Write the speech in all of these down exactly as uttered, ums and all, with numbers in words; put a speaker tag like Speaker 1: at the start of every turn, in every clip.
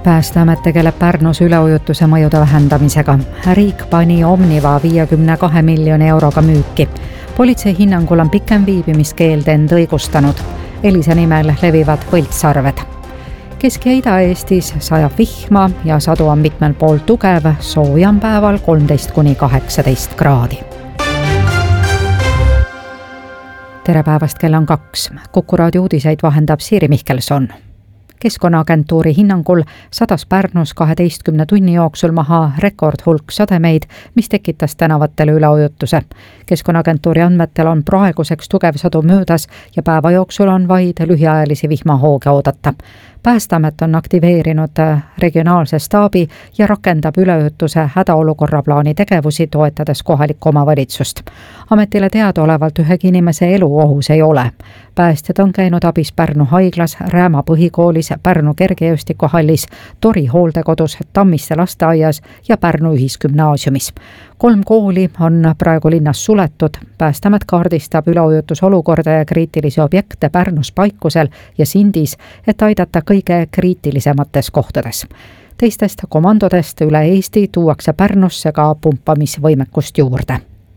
Speaker 1: Päästeamet tegeleb Pärnus üleujutuse mõjude vähendamisega. Riik pani Omniva viiekümne kahe miljoni euroga müüki. Politsei hinnangul on pikem viibimiskeeld end õigustanud. Elisa nimel levivad võltsarved. Kesk- ja Ida-Eestis sajab vihma ja sadu on mitmel pool tugev, soojam päeval kolmteist kuni kaheksateist kraadi. Tere päevast, kell on kaks. Kuku raadio uudiseid vahendab Siiri Mihkelson. Keskkonnaagentuuri hinnangul sadas Pärnus kaheteistkümne tunni jooksul maha rekordhulk sademeid, mis tekitas tänavatele üleujutuse. Keskkonnaagentuuri andmetel on praeguseks tugev sadu möödas ja päeva jooksul on vaid lühiajalisi vihmahooge oodata. Päästeamet on aktiveerinud regionaalse staabi ja rakendab üleujutuse hädaolukorra plaani tegevusi, toetades kohalikku omavalitsust. Ametile teadaolevalt ühegi inimese elu ohus ei ole. Päästjad on käinud abis Pärnu haiglas, Rääma põhikoolis, Pärnu kergejõustikuhallis, Tori hooldekodus, Tammiste lasteaias ja Pärnu ühisgümnaasiumis. Kolm kooli on praegu linnas suletud. Päästeamet kaardistab üleujutusolukorda ja kriitilisi objekte Pärnus Paikusel ja Sindis, et aidata kõige kriitilisemates kohtades. Teistest komandodest üle Eesti tuuakse Pärnusse ka pumpamisvõimekust juurde.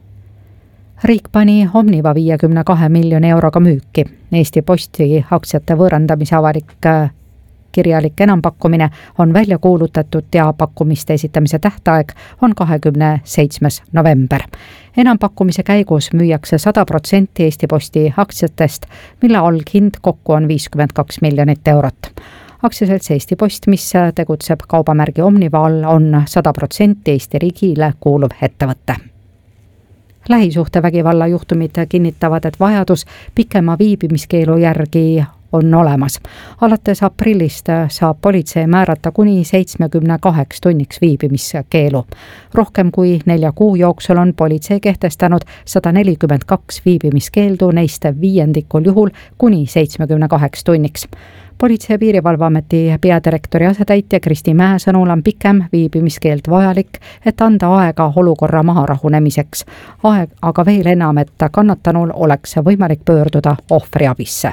Speaker 1: Riik pani Omniva viiekümne kahe miljoni euroga müüki. Eesti Posti aktsiate võõrandamise avalik kirjalik enampakkumine on välja kuulutatud ja pakkumiste esitamise tähtaeg on kahekümne seitsmes november. Enampakkumise käigus müüakse sada protsenti Eesti Posti aktsiatest, mille alghind kokku on viiskümmend kaks miljonit eurot. Aktsiaselts Eesti Post, mis tegutseb kaubamärgi Omniva all, on sada protsenti Eesti riigile kuuluv ettevõte. Lähisuhtevägivalla juhtumid kinnitavad, et vajadus pikema viibimiskeelu järgi on olemas. Alates aprillist saab politsei määrata kuni seitsmekümne kaheks tunniks viibimiskeelu. Rohkem kui nelja kuu jooksul on politsei kehtestanud sada nelikümmend kaks viibimiskeeldu, neist viiendikul juhul kuni seitsmekümne kaheks tunniks. Politsei- ja Piirivalveameti peadirektori asetäitja Kristi Mäe sõnul on pikem viibimiskeeld vajalik, et anda aega olukorra maharahunemiseks. Aeg aga veel enam, et kannatanul oleks võimalik pöörduda ohvriabisse.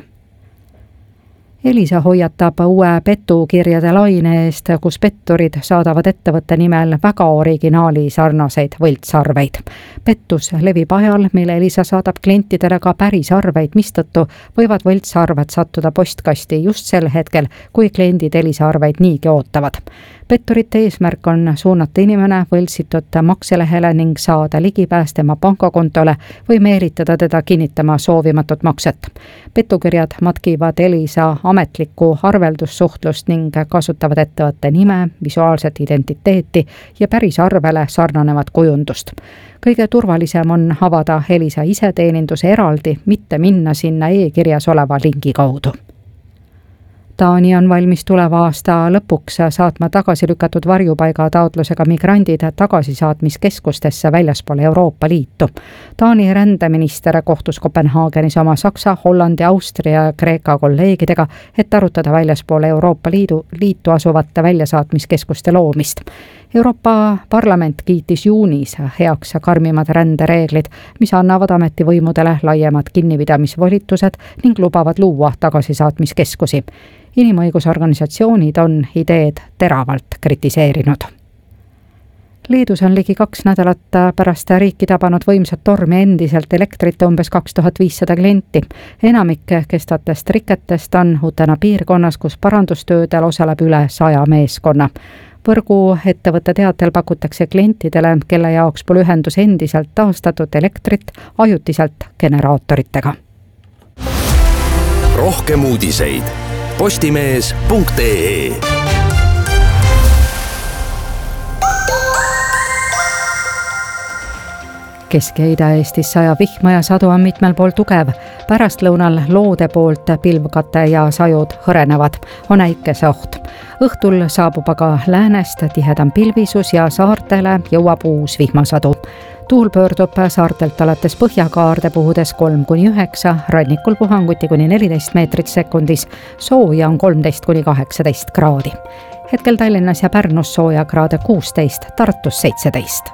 Speaker 1: Elisa hoiatab uue petukirjade laine eest, kus petturid saadavad ettevõtte nimel väga originaali sarnaseid võltsarveid. Pettus levib ajal, mille Elisa saadab klientidele ka päris arveid, mistõttu võivad võltsarved sattuda postkasti just sel hetkel, kui kliendid Elisa arveid niigi ootavad. Petturite eesmärk on suunata inimene võltsitud makselehele ning saada ligipääs tema pangakontole või meelitada teda kinnitama soovimatut makset. Petukirjad matkivad Elisa ametlikku arveldussuhtlust ning kasutavad ettevõtte nime, visuaalset identiteeti ja päris arvele sarnanevat kujundust. Kõige turvalisem on avada Elisa iseteeninduse eraldi, mitte minna sinna e-kirjas oleva lingi kaudu. Taani on valmis tuleva aasta lõpuks saatma tagasi lükatud varjupaiga taotlusega migrandid tagasisaatmiskeskustesse väljaspool Euroopa Liitu. Taani rändeminister kohtus Kopenhaagenis oma Saksa, Hollandi, Austria ja Kreeka kolleegidega, et arutada väljaspool Euroopa Liidu, liitu asuvate väljasaatmiskeskuste loomist. Euroopa Parlament kiitis juunis heaks karmimad rändereeglid, mis annavad ametivõimudele laiemad kinnipidamisvolitused ning lubavad luua tagasisaatmiskeskusi. Inimõigusorganisatsioonid on ideed teravalt kritiseerinud. Leedus on ligi kaks nädalat pärast riiki tabanud võimsat tormi endiselt elektrit umbes kaks tuhat viissada klienti. Enamik kestvatest riketest on Utena piirkonnas, kus parandustöödel osaleb üle saja meeskonna. Võrgu ettevõtte teatel pakutakse klientidele, kelle jaoks pole ühendus endiselt taastatud elektrit ajutiselt generaatoritega.
Speaker 2: Rohkem uudiseid postimees punkt ee.
Speaker 1: Kesk- ja Ida-Eestis sajab vihma ja sadu on mitmel pool tugev. Pärastlõunal loode poolt pilvkate ja sajud hõrenevad, on äikese oht. Õhtul saabub aga läänest tihedam pilvisus ja saartele jõuab uus vihmasadu. Tuul pöördub saartelt alates põhjakaarde puhudes kolm kuni üheksa, rannikul puhanguti kuni neliteist meetrit sekundis, sooja on kolmteist kuni kaheksateist kraadi. Hetkel Tallinnas ja Pärnus sooja kraade kuusteist, Tartus seitseteist.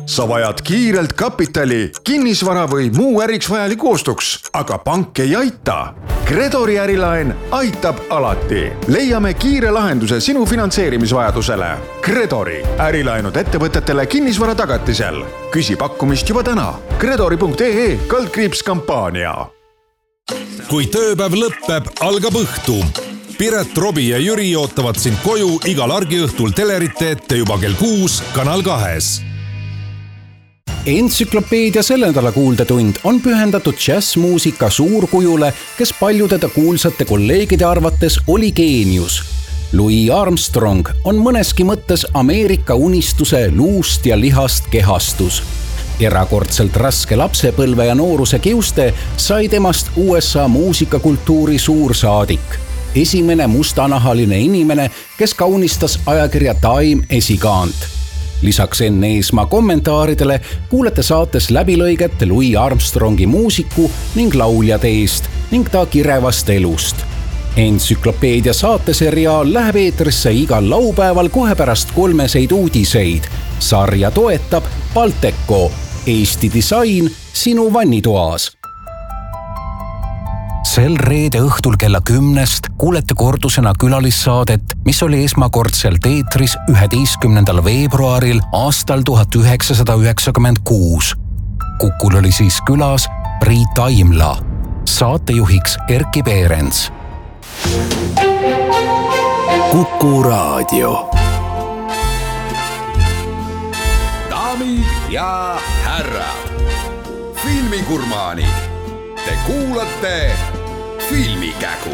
Speaker 3: sa vajad kiirelt kapitali, kinnisvara või muu äriks vajaliku ostuks, aga pank ei aita. Gredori ärilaen aitab alati. Leiame kiire lahenduse sinu finantseerimisvajadusele. Gredori ärilaenud ettevõtetele kinnisvara tagatisel. Küsi pakkumist juba täna. Gredori punkt ee kaldkriips kampaania.
Speaker 4: Kui tööpäev lõppeb, algab õhtu. Piret, Robi ja Jüri ootavad sind koju igal argiõhtul telerite ette juba kell kuus Kanal kahes.
Speaker 5: Entsüklopeedia selle nädala kuuldetund on pühendatud džässmuusika suurkujule, kes paljudeda kuulsate kolleegide arvates oli geenius. Louis Armstrong on mõneski mõttes Ameerika unistuse luust ja lihast kehastus. Erakordselt raske lapsepõlve ja nooruse kiuste sai temast U S A muusikakultuuri suursaadik. Esimene mustanahaline inimene, kes kaunistas ajakirja Time esikaant. Lisaks enne Eesmaa kommentaaridele kuulete saates läbilõiget Louis Armstrongi muusiku ning lauljade eest ning ta kirevast elust. Entsüklopeedia saateseriaal läheb eetrisse igal laupäeval kohe pärast kolmeseid uudiseid. Sarja toetab Balteco, Eesti disain sinu vannitoas. Sel reede õhtul kella kümnest kuulete kordusena külalissaadet, mis oli esmakordselt eetris üheteistkümnendal veebruaril aastal tuhat üheksasada üheksakümmend kuus. Kukul oli siis külas Priit Aimla, saatejuhiks Erki Peerens.
Speaker 2: Kuku Raadio.
Speaker 6: Daamid ja härrad, filmigurmaani, te kuulate Filmikägu.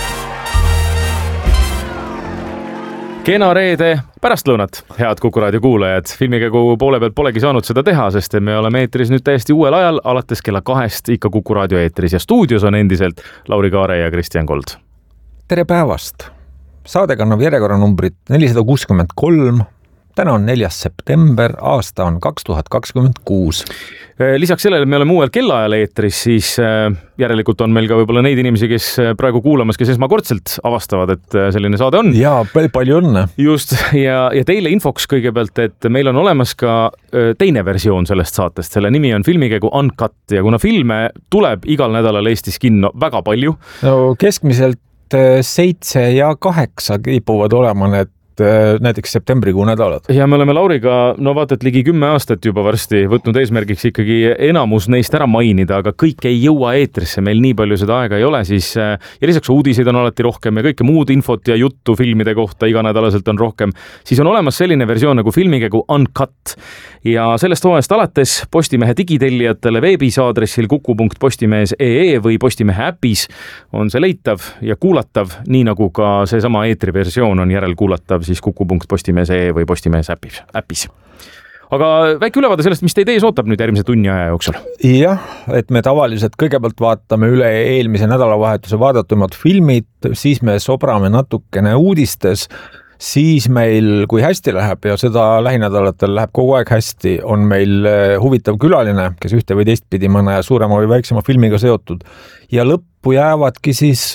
Speaker 7: Kena reede pärastlõunat, head Kuku Raadio kuulajad. Filmikägu poole pealt polegi saanud seda teha, sest me oleme eetris nüüd täiesti uuel ajal, alates kella kahest ikka Kuku Raadio eetris ja stuudios on endiselt Lauri Kaare ja Kristjan Kold.
Speaker 8: Tere päevast! Saade kannab järjekorranumbrit nelisada kuuskümmend kolm. Täna on neljas september, aasta on kaks tuhat kakskümmend kuus.
Speaker 7: Lisaks sellele, me oleme uuel kellaajal eetris, siis järelikult on meil ka võib-olla neid inimesi, kes praegu kuulamas, kes esmakordselt avastavad, et selline saade on.
Speaker 8: Jaa, palju õnne.
Speaker 7: Just, ja, ja teile infoks kõigepealt, et meil on olemas ka teine versioon sellest saatest. Selle nimi on Filmikägu Uncut ja kuna filme tuleb igal nädalal Eestis kinno väga palju.
Speaker 8: No keskmiselt seitse ja kaheksa kipuvad olema need näiteks septembrikuu nädalad.
Speaker 7: Ja me oleme Lauriga, no vaata, et ligi kümme aastat juba varsti võtnud eesmärgiks ikkagi enamus neist ära mainida, aga kõik ei jõua eetrisse, meil nii palju seda aega ei ole, siis ja lisaks uudiseid on alati rohkem ja kõike muud infot ja juttu filmide kohta iganädalaselt on rohkem, siis on olemas selline versioon nagu Filmikägu Uncut ja sellest hooajast alates Postimehe digitellijatele veebis aadressil kuku punkt postimees punkt ee või Postimehe äpis on see leitav ja kuulatav, nii nagu ka seesama eetriversioon on järelkuulatav siis kuku punkt postimees punkt ee või Postimees äpis. äpis. Aga väike ülevaade sellest, mis teid ees ootab nüüd järgmise tunni aja jooksul.
Speaker 8: Jah, et me tavaliselt kõigepealt vaatame üle eelmise nädalavahetuse vaadatumad filmid, siis me sobrame natukene uudistes, siis meil, kui hästi läheb ja seda lähinädalatel läheb kogu aeg hästi, on meil huvitav külaline, kes ühte või teistpidi mõne suurema või väiksema filmiga seotud. Ja lõppu jäävadki siis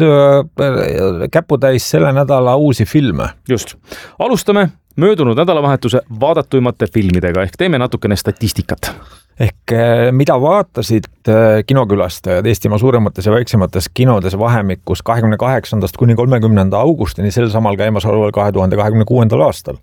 Speaker 8: käputäis selle nädala uusi filme.
Speaker 7: Just. Alustame möödunud nädalavahetuse vaadatuimate filmidega, ehk teeme natukene statistikat.
Speaker 8: Ehk mida vaatasid kinokülastajad Eestimaa suuremates ja väiksemates kinodes vahemikus kahekümne kaheksandast kuni kolmekümnenda augustini sel samal käimasolval kahe tuhande kahekümne kuuendal aastal.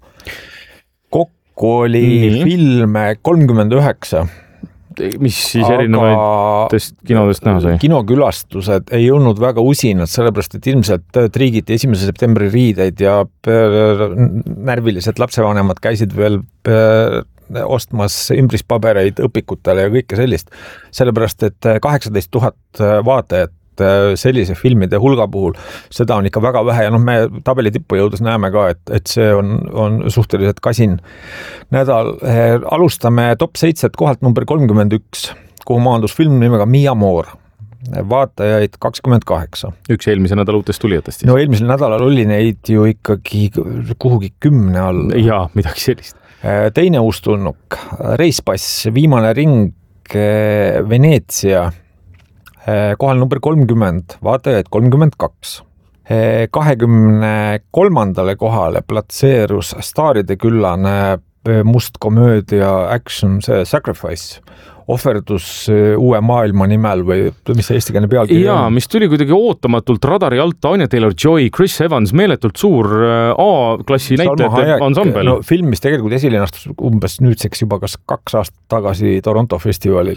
Speaker 8: Kokku oli mm-hmm. filme kolmkümmend üheksa.
Speaker 7: Mis siis erinevaidest kinodest näha sai?
Speaker 8: Kinokülastused ei olnud väga usinad, sellepärast, et ilmselt triigiti esimese septembri riideid ja närvilised lapsevanemad käisid veel ostmas ümbrispabereid õpikutele ja kõike sellist. Sellepärast, et kaheksateist tuhat vaatajat sellise filmide hulga puhul, seda on ikka väga vähe ja noh, me tabeli tippu jõudes näeme ka, et, et see on, on suhteliselt kasin nädal. Alustame top seitset kohalt number kolmkümmend üks, kuhu maandus film nimega Mi Amor. Vaatajaid kakskümmend kaheksa.
Speaker 7: Üks eelmise nädala uutest tulijatest.
Speaker 8: No eelmisel nädalal oli neid ju ikkagi kuhugi kümne all.
Speaker 7: Jaa, midagi sellist.
Speaker 8: Teine uustulnuk, Reispass, viimane ring Veneetsia, kohal number kolmkümmend, vaatajaid kolmkümmend kaks. kahekümne kolmandale kohale platseerus staaride küllane must komöödia action, see Sacrifice, ohverdus uue maailma nimel või mis see eestikeelne pealkiri
Speaker 7: jaa,
Speaker 8: on?
Speaker 7: mis tuli kuidagi ootamatult radari alt, Anya Taylor-Joy, Chris Evans, meeletult suur A-klassi näitajate ansambel.
Speaker 8: No, film, mis tegelikult esilinastus umbes nüüdseks juba kas kaks aastat tagasi Toronto festivalil.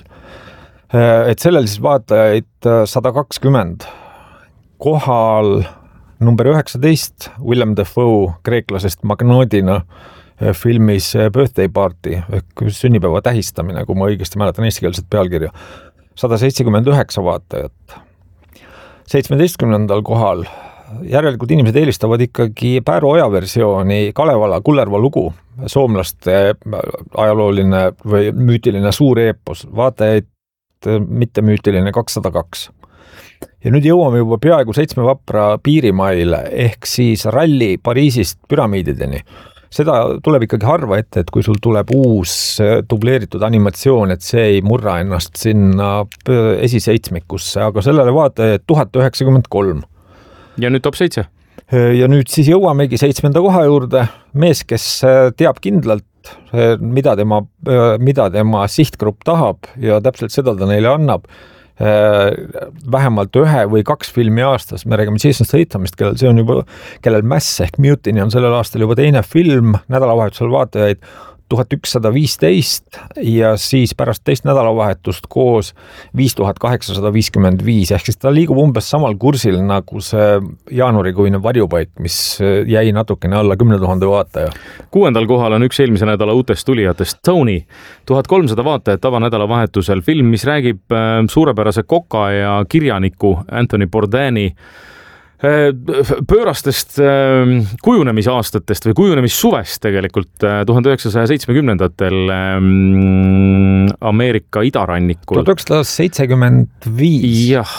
Speaker 8: Et sellel siis vaatajaid sada kakskümmend. Kohal number üheksateist, Willem Dafoe kreeklasest Magnodina filmis Birthday Party ehk sünnipäeva tähistamine, kui ma õigesti mäletan eestikeelset pealkirja. sada seitsekümmend üheksa vaatajat. seitsmeteistkümnendal kohal järelikult inimesed eelistavad ikkagi Pääru Oja versiooni Kalevala Kullerva lugu, soomlaste ajalooline või müütiline suur eepos, vaatajaid mitte müütiline kakssada kaks. Ja nüüd jõuame juba peaaegu seitsme vapra piirimaile ehk siis ralli Pariisist püramiidideni. Seda tuleb ikkagi harva ette, et kui sul tuleb uus dubleeritud animatsioon, et see ei murra ennast sinna esiseitsmikusse, aga sellele vaata tuhat üheksakümmend kolm.
Speaker 7: Ja nüüd top seitse.
Speaker 8: Ja nüüd siis jõuamegi seitsmenda koha juurde. Mees, kes teab kindlalt, mida tema, mida tema sihtgrupp tahab ja täpselt seda ta neile annab. Vähemalt ühe või kaks filmi aastas. Me räägime Jason Stathamist, kellel see on juba, kellel Mass ehk Mutiny on sellel aastal juba teine film, nädalavahetusel vaatajaid tuhat ükssada viisteist ja siis pärast teist nädalavahetust koos viis tuhat kaheksasada viiskümmend viis, ehk siis ta liigub umbes samal kursil nagu see jaanuarikuine varjupaik, mis jäi natukene alla kümne tuhande vaataja.
Speaker 7: Kuuendal kohal on üks eelmise nädala uutest tulijatest, Tony. tuhat kolmsada vaatajat tavanädalavahetusel, film, mis räägib suurepärase koka ja kirjaniku Anthony Bourdaini pöörastest kujunemisaastatest või kujunemissuvest tegelikult tuhande üheksasaja seitsmekümnendatel Ameerika idarannikul.
Speaker 8: tuhat üheksasada seitsekümmend viis.
Speaker 7: Jah,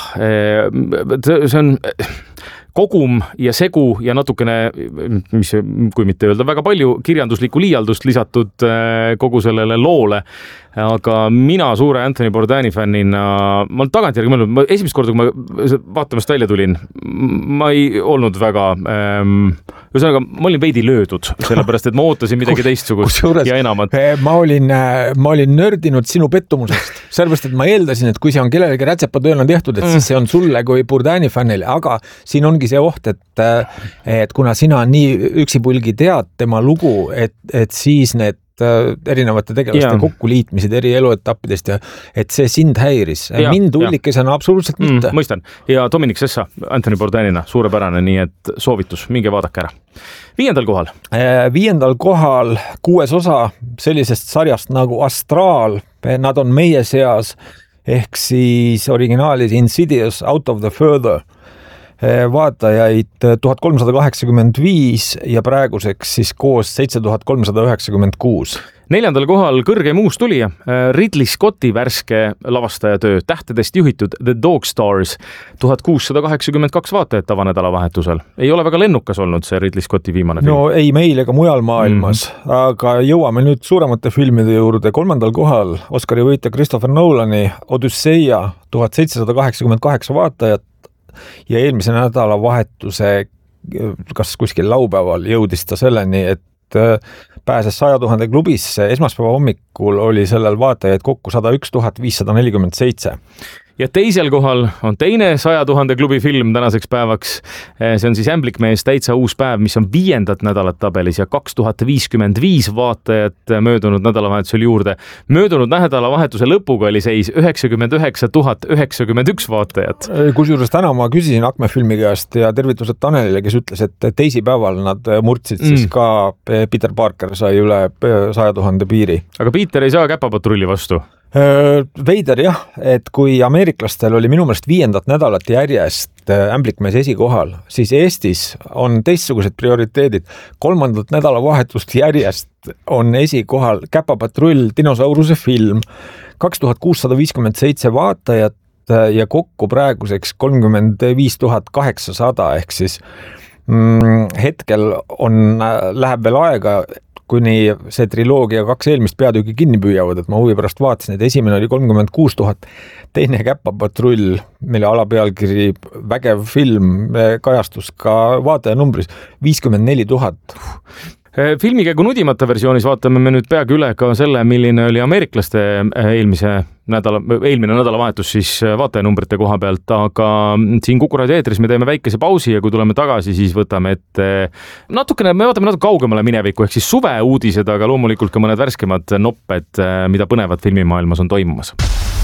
Speaker 7: see on kogum ja segu ja natukene, mis, kui mitte öelda väga palju, kirjanduslikku liialdust lisatud kogu sellele loole. Aga mina suure Anthony Bourdaini fännina, ma olen tagantjärgi mõelnud, ma esimest korda, kui ma vaatamast välja tulin, ma ei olnud väga, ähm, ühesõnaga, ma olin veidi löödud, sellepärast, et ma ootasin midagi teistsugust ja enamat.
Speaker 8: Ma olin, ma olin nördinud sinu pettumusest, sellepärast, et ma eeldasin, et kui see on kellelegi rätsepatööl on tehtud, et siis see on sulle kui Bourdaini fännile, aga siin ongi see oht, et, et kuna sina nii üksipulgi tead tema lugu, et, et siis need erinevate tegelaste ja. kokkuliitmised eri eluetappidest ja et see sind häiris. Ja, mind ullikesena absoluutselt mitte.
Speaker 7: Mm, mõistan. Ja Dominic Sessa, Anthony Bourdainina, suurepärane, nii et soovitus, minge vaadake ära. Viiendal kohal.
Speaker 8: Viiendal kohal kuues osa sellisest sarjast nagu Astraal. Nad on meie seas ehk siis originaalis Insidious Out of the Further. Vaatajaid tuhat kolmsada kaheksakümmend viis ja praeguseks siis koos seitse tuhat kolmsada üheksakümmend kuus.
Speaker 7: Neljandal kohal kõrgeim uus tulija, Ridley Scotti värske lavastajatöö, tähtedest juhitud The Dog Stars, tuhat kuussada kaheksakümmend kaks vaatajat tavanädalavahetusel. Ei ole väga lennukas olnud see Ridley Scotti viimane film.
Speaker 8: No ei meil ega mujal maailmas, mm. aga jõuame nüüd suuremate filmide juurde. Kolmandal kohal Oscari võitja Christopher Nolani Odüsseia, tuhat seitsesada kaheksakümmend kaheksa vaatajat ja eelmise nädala vahetuse, kas kuskil laupäeval jõudis ta selleni, et pääses saja tuhande klubisse. Esmaspäeva hommikul oli sellel vaatajaid kokku sada üks tuhat viissada nelikümmend seitse.
Speaker 7: Ja teisel kohal on teine saja tuhande klubi film tänaseks päevaks. See on siis Ämblikmees täitsa uus päev, mis on viiendat nädalat tabelis ja kaks tuhat viiskümmend viis vaatajat möödunud nädalavahetusel juurde. Möödunud nädalavahetuse lõpuga oli seis üheksakümmend üheksa tuhat üheksakümmend üks vaatajat.
Speaker 8: Kusjuures täna ma küsisin Akme filmi käest ja tervitused Tanelile, kes ütles, et teisipäeval nad murdsid mm. siis ka Peter Parker sai üle saja tuhande piiri.
Speaker 7: Aga Peter ei saa käpapatrulli vastu.
Speaker 8: Veider jah, et kui ameeriklastel oli minu meelest viiendat nädalat järjest Ämblikmees esikohal, siis Eestis on teistsugused prioriteedid. Kolmandat nädalavahetust järjest on esikohal Käpapatrull, dinosauruse film, kaks tuhat kuussada viiskümmend seitse vaatajat ja kokku praeguseks kolmkümmend viis tuhat kaheksasada ehk siis mm, hetkel on, läheb veel aega, kuni see triloogia kaks eelmist peatüki kinni püüavad, et ma huvi pärast vaatasin, et esimene oli kolmkümmend kuus tuhat, teine Käpapatrull, mille alapealkiri vägev film kajastus ka vaatajanumbris viiskümmend neli tuhat.
Speaker 7: Filmikäigu nudimata versioonis vaatame me nüüd peagi üle ka selle, milline oli ameeriklaste eelmise nädala, eelmine nädalavahetus siis vaatajanumbrite koha pealt, aga siin Kuku Raadio eetris me teeme väikese pausi ja kui tuleme tagasi, siis võtame ette natukene, me vaatame natuke kaugemale minevikku, ehk siis suve uudised, aga loomulikult ka mõned värskemad nopped, mida põnevad filmimaailmas on toimumas.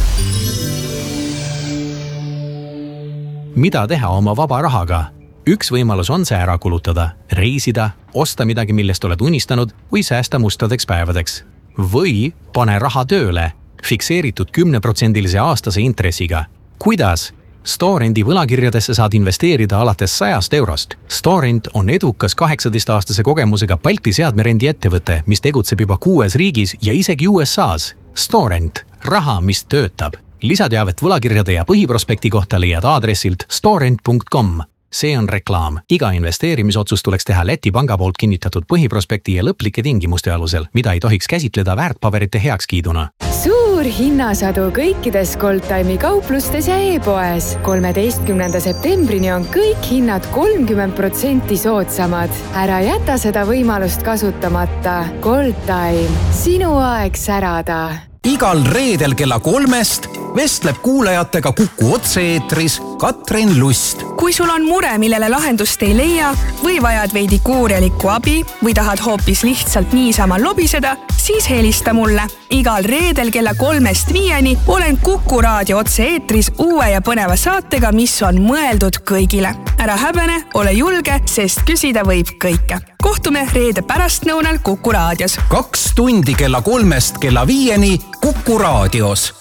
Speaker 9: Mida teha oma vaba rahaga? Üks võimalus on see ära kulutada, reisida, osta midagi, millest oled unistanud või säästa mustadeks päevadeks. Või pane raha tööle, fikseeritud kümneprotsendilise aastase intressiga. Kuidas? Storendi võlakirjadesse saad investeerida alates sajast eurost. Storend on edukas kaheksateist-aastase kogemusega Balti seadmerendi ettevõte, mis tegutseb juba kuues riigis ja isegi U S A's. Storend, raha, mis töötab. Lisateavet võlakirjade ja põhiprospekti kohta leiad aadressilt storend punkt com. See on reklaam. Iga investeerimisotsus tuleks teha Läti panga poolt kinnitatud põhiprospekti ja lõplike tingimuste alusel, mida ei tohiks käsitleda väärtpaberite heakskiiduna.
Speaker 10: Suur hinnasadu kõikides Goldtime'i kauplustes ja e-poes. kolmeteistkümnenda septembrini on kõik hinnad kolmkümmend protsenti soodsamad. Ära jäta seda võimalust kasutamata. Goldtime. Sinu aeg särada.
Speaker 5: Igal reedel kella kolmest vestleb kuulajatega Kuku otse-eetris Katrin Lust.
Speaker 11: Kui sul on mure, millele lahendust ei leia või vajad veidi kuurjalikku abi või tahad hoopis lihtsalt niisama lobiseda, siis helista mulle. Igal reedel kella kolmest viieni olen Kuku Raadio otse-eetris uue ja põneva saatega, mis on mõeldud kõigile. Ära häbene, ole julge, sest küsida võib kõike. Kohtume reede pärastnõunal Kuku Raadios.
Speaker 5: Kaks tundi kella kolmest kella viieni Kuku Raadios.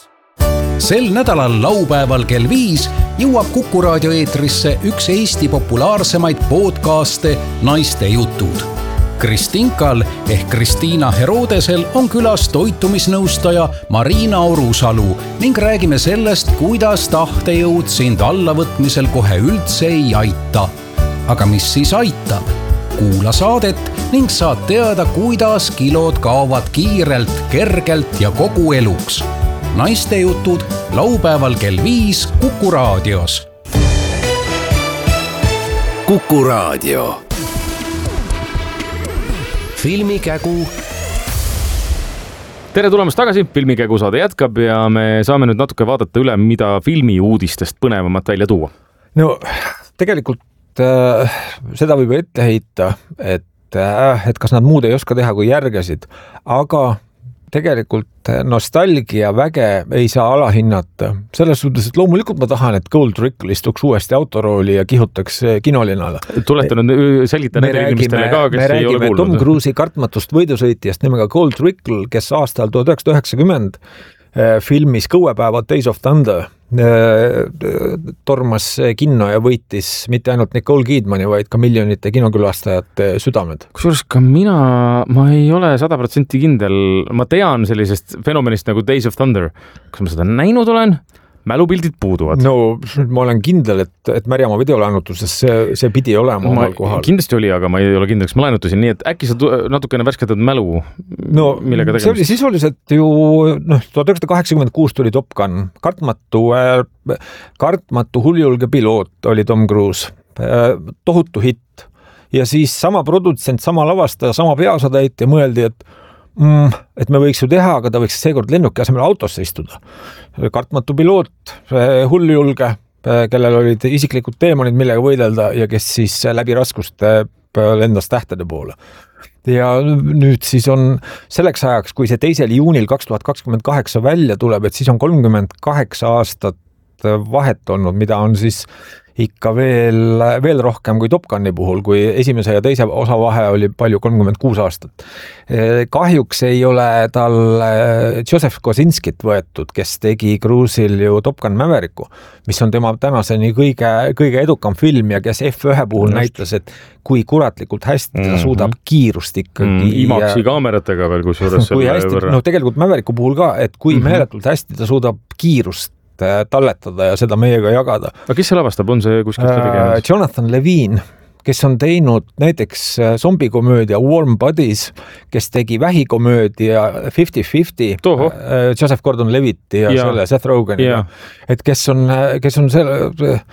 Speaker 5: Sel nädalal laupäeval kell viis jõuab Kuku Raadio eetrisse üks Eesti populaarsemaid podcaste Naiste jutud. Kristinkal ehk Kristiina Herodesel on külas toitumisnõustaja Marina Orusalu ning räägime sellest, kuidas tahtejõud sind allavõtmisel kohe üldse ei aita. Aga mis siis aitab? Kuula saadet ning saad teada, kuidas kilod kaovad kiirelt, kergelt ja kogu eluks. Naiste jutud laupäeval kell viis Kuku Raadios.
Speaker 2: Kuku Raadio. Filmikägu.
Speaker 7: Tere tulemast tagasi, Filmikägu saade jätkab ja me saame nüüd natuke vaadata üle, mida filmi uudistest põnevamat välja tuua.
Speaker 8: No tegelikult äh, seda võib ette heita, et, äh, et kas nad muud ei oska teha kui järgesid, aga tegelikult nostalgia väge ei saa alahinnata. Selles suhtes, et loomulikult ma tahan, et Gold Rickle istuks uuesti autorooli ja kihutaks kinolinale.
Speaker 7: Tuleta nüüd selgita nendele inimestele ka, kes ei ole kuulnud.
Speaker 8: Tom Cruise'i kartmatust võidusõitjast nimega Gold Rickle, kes aastal tuhat üheksasada üheksakümmend filmis Kõuepäevad Days of Thunder tormas kinno ja võitis mitte ainult Nicole Kidmani, vaid ka miljonite kinokülastajate südamed.
Speaker 7: Kusjuures ka mina, ma ei ole sada protsenti kindel, ma tean sellisest fenomenist nagu Days of Thunder. Kas ma seda näinud olen? Mälupildid puuduvad.
Speaker 8: No, ma olen kindel, et, et Märjamaa videolaenutuses see, see pidi olema omal kohal.
Speaker 7: Kindlasti oli, aga ma ei ole kindel, kas ma laenutasin, nii et äkki sa natukene värsketad mälu,
Speaker 8: no,
Speaker 7: millega tegemist?
Speaker 8: See oli sisuliselt ju, noh, tuhat üheksasada kaheksakümmend kuus tuli Top Gun, kartmatu, äh, kartmatu huljulge piloot oli Tom Cruise, äh, tohutu hitt ja siis sama produtsent, sama lavastaja, sama peaosatäitja mõeldi, et Mm, et me võiks ju teha, aga ta võiks seekord lennuki asemel autosse istuda. Kartmatu piloot, hulljulge, kellel olid isiklikud teemonid, millega võidelda ja kes siis läbi raskuste lendas tähtede poole. Ja nüüd siis on selleks ajaks, kui see teisel juunil kaks tuhat kakskümmend kaheksa välja tuleb, et siis on kolmkümmend kaheksa aastat vahet olnud, mida on siis ikka veel, veel rohkem kui Top Guni puhul, kui esimese ja teise osa vahe oli palju kolmkümmend kuus aastat. Kahjuks ei ole tal Joseph Kosinskit võetud, kes tegi Cruise'il ju Top Gun Mavericku, mis on tema tänaseni kõige, kõige edukam film ja kes F ühe puhul Just. näitas, et kui kuratlikult hästi mm-hmm. ta suudab kiirust ikkagi mm,
Speaker 7: imaksi kaameratega veel kusjuures
Speaker 8: kui hästi, no tegelikult Mavericku puhul ka, et kui mm-hmm. meeletult hästi ta suudab kiirust talletada ja seda meiega jagada.
Speaker 7: Aga kes see lavastab? On see kuskilt läbi käinud?
Speaker 8: Jonathan Levine, kes on teinud näiteks zombikomöödia Warm Bodies, kes tegi vähikomöödia fifty fifty Toho. Joseph Gordon-Levitt ja, ja selle Seth Rogeniga. Et kes on, kes on selle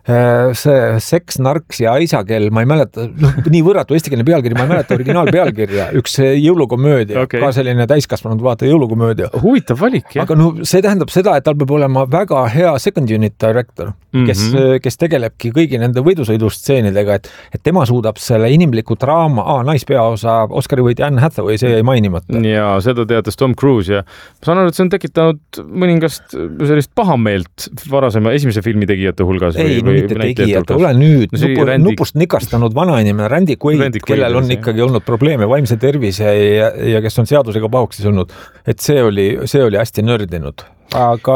Speaker 8: see Seks, narks ja isakell, ma ei mäleta, noh, nii võrratu eestikeelne pealkiri, ma ei mäleta originaalpealkirja, üks jõulukomöödia, okay. Ka selline täiskasvanud vaata jõulukomöödia.
Speaker 7: Huvitav valik, jah.
Speaker 8: Aga no see tähendab seda, et tal peab olema väga hea second unit director, mm-hmm. kes, kes tegelebki kõigi nende võidusõidustseenidega, et, et tema suudab selle inimliku draama, aa, naispeaosa Oscari võidi Anne Hathaway, see jäi mainimata.
Speaker 7: Ja seda teatas Tom Cruise ja ma saan aru, et see on tekitanud mõningast sellist pahameelt varasema esimese filmi tegijate hulgas.
Speaker 8: Ei,
Speaker 7: või,
Speaker 8: mitte tegijad, ole nüüd nupu, nupust nikastanud vanainimene Randy Quaid, kellel on ikkagi olnud probleeme vaimse tervise ja, ja kes on seadusega pahuksis olnud, et see oli, see oli hästi nördinud, aga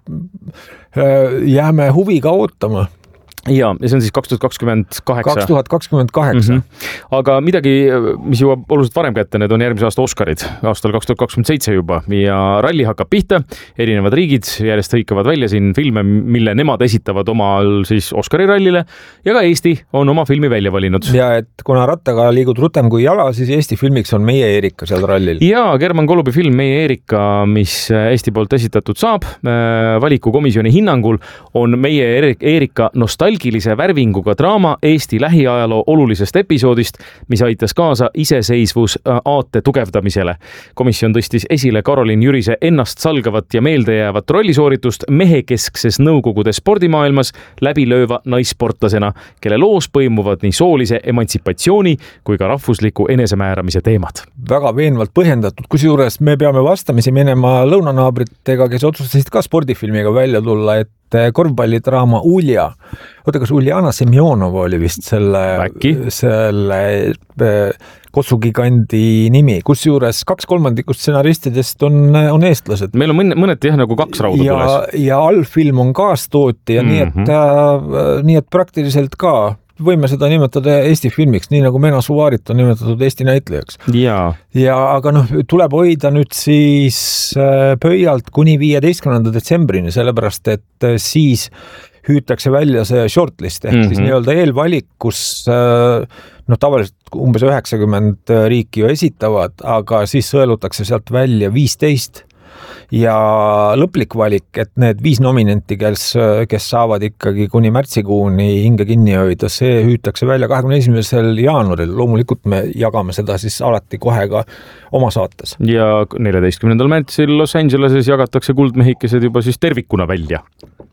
Speaker 8: jääme huviga ootama.
Speaker 7: Ja, ja see on siis kaks tuhat kakskümmend kaheksa.
Speaker 8: kaks tuhat kakskümmend kaheksa.
Speaker 7: Mm-hmm. Aga midagi, mis jõuab oluliselt varem kätte, need on järgmise aasta Oscarid, aastal kaks tuhat kakskümmend seitse juba ja ralli hakkab pihta, erinevad riigid järjest hõikavad välja siin filme, mille nemad esitavad omal siis Oscari rallile ja ka Eesti on oma filmi välja valinud.
Speaker 8: Ja et kuna rattaga liigud rutem kui jala, siis Eesti filmiks on Meie Eerika seal rallil.
Speaker 7: Ja German Kolubi film Meie Eerika, mis Eesti poolt esitatud saab, valikukomisjoni hinnangul on Meie Eerika nostalgia nostalgilise värvinguga draama Eesti lähiajaloo olulisest episoodist, mis aitas kaasa iseseisvus aate tugevdamisele. Komisjon tõstis esile Karolin Jürise ennast salgavat ja meeldejäävat rollisooritust mehekeskses Nõukogude spordimaailmas läbilööva naissportlasena, kelle loos põimuvad nii soolise emantsipatsiooni kui ka rahvusliku enesemääramise teemad.
Speaker 8: Väga veenvalt põhjendatud, kusjuures me peame vastamisi minema lõunanaabritega, kes otsustasid ka spordifilmiga välja tulla, et korvpallidraama Ulja. Oota, kas Uljana Semjonova oli vist selle, selle kotsugigandi nimi, kus juures kaks kolmandikust stsenaristidest on, on eestlased.
Speaker 7: Meil on mõneti jah nagu kaks rauda
Speaker 8: ja, tules. Ja allfilm on kaastooti ja mm-hmm. nii, et, äh, nii et praktiliselt ka võime seda nimetada Eesti filmiks, nii nagu Mena Suvaarit on nimetatud Eesti näitlejaks.
Speaker 7: Ja,
Speaker 8: ja aga noh, tuleb hoida nüüd siis pöialt kuni viieteistkümnenda detsembrini, sellepärast et siis hüütakse välja see shortlist, ehk mm-hmm. siis nii-öelda eelvalik, kus noh, tavaliselt umbes üheksakümmend riiki ju esitavad, aga siis sõelutakse sealt välja viisteist ja lõplik valik, et need viis nominenti, kes, kes saavad ikkagi kuni märtsikuuni hinge kinni hoida, see hüütakse välja kahekümne esimesel jaanuaril. Loomulikult me jagame seda siis alati kohe ka oma saates.
Speaker 7: Ja neljateistkümnendal märtsil Los Angeleses jagatakse kuldmehikesed juba siis tervikuna välja.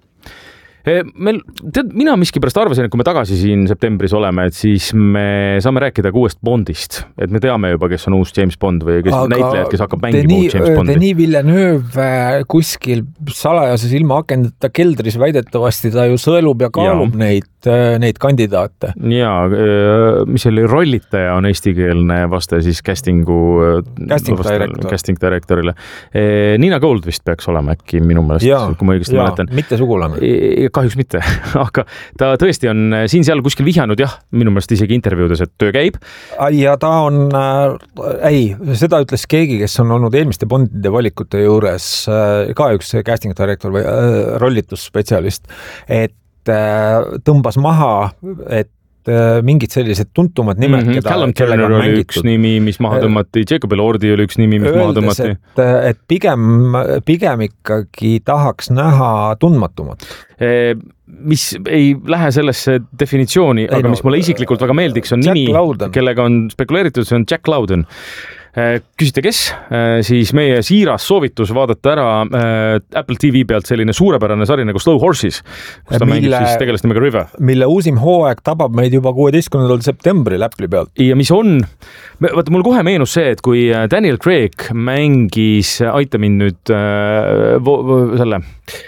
Speaker 7: Meil, tead, mina miskipärast arvasin, et kui me tagasi siin septembris oleme, et siis me saame rääkida ka uuest Bondist. Et me teame juba, kes on uus James Bond või kes
Speaker 8: aga
Speaker 7: näitlejad, kes hakkab mängima uut James Bondi.
Speaker 8: Denis Villeneuve kuskil salajases ilma akendeta keldris väidetavasti ta ju sõelub ja kaalub ja. neid, neid kandidaate.
Speaker 7: Ja, mis oli rollitaja on eestikeelne vaste siis castingu
Speaker 8: casting, director.
Speaker 7: casting directorile. Nina Gold vist peaks olema äkki minu meelest,
Speaker 8: ja,
Speaker 7: kui ma õigesti
Speaker 8: ja,
Speaker 7: mäletan.
Speaker 8: Mitte sugulane.
Speaker 7: Kahjuks mitte, aga ta tõesti on siin seal kuskil vihjanud, jah, minu meelest isegi intervjuudes, et töö käib.
Speaker 8: Ja ta on, äh, ei, seda ütles keegi, kes on olnud eelmiste Bondide valikute juures, äh, ka üks casting director või äh, rollitusspetsialist, et äh, tõmbas maha, et mingid sellised tuntumad nimed,
Speaker 7: mm-hmm.
Speaker 8: keda,
Speaker 7: Callum Turner oli mängitud. Üks nimi, mis maha tõmmati, Jacob Elordi oli üks nimi, mis Öeldes, maha tõmmati.
Speaker 8: Et, et pigem, pigem ikkagi tahaks näha tundmatumat.
Speaker 7: Mis ei lähe sellesse definitsiooni, ei, aga no, mis mulle isiklikult väga meeldiks, on
Speaker 8: Jack
Speaker 7: nimi,
Speaker 8: Lowden. Kellega
Speaker 7: on spekuleeritud, see on Jack Lowden. Küsite, kes? Siis meie siiras soovitus vaadata ära Apple T V pealt selline suurepärane sari nagu Slow Horses, kus ta mille, mängib siis tegelast nimega River.
Speaker 8: Mille uusim hooaeg tabab meid juba kuueteistkümnendal septembril Apple'i pealt.
Speaker 7: Ja mis on, vaata mul kohe meenus see, et kui Daniel Craig mängis, aita mind nüüd äh, vo, vo, selle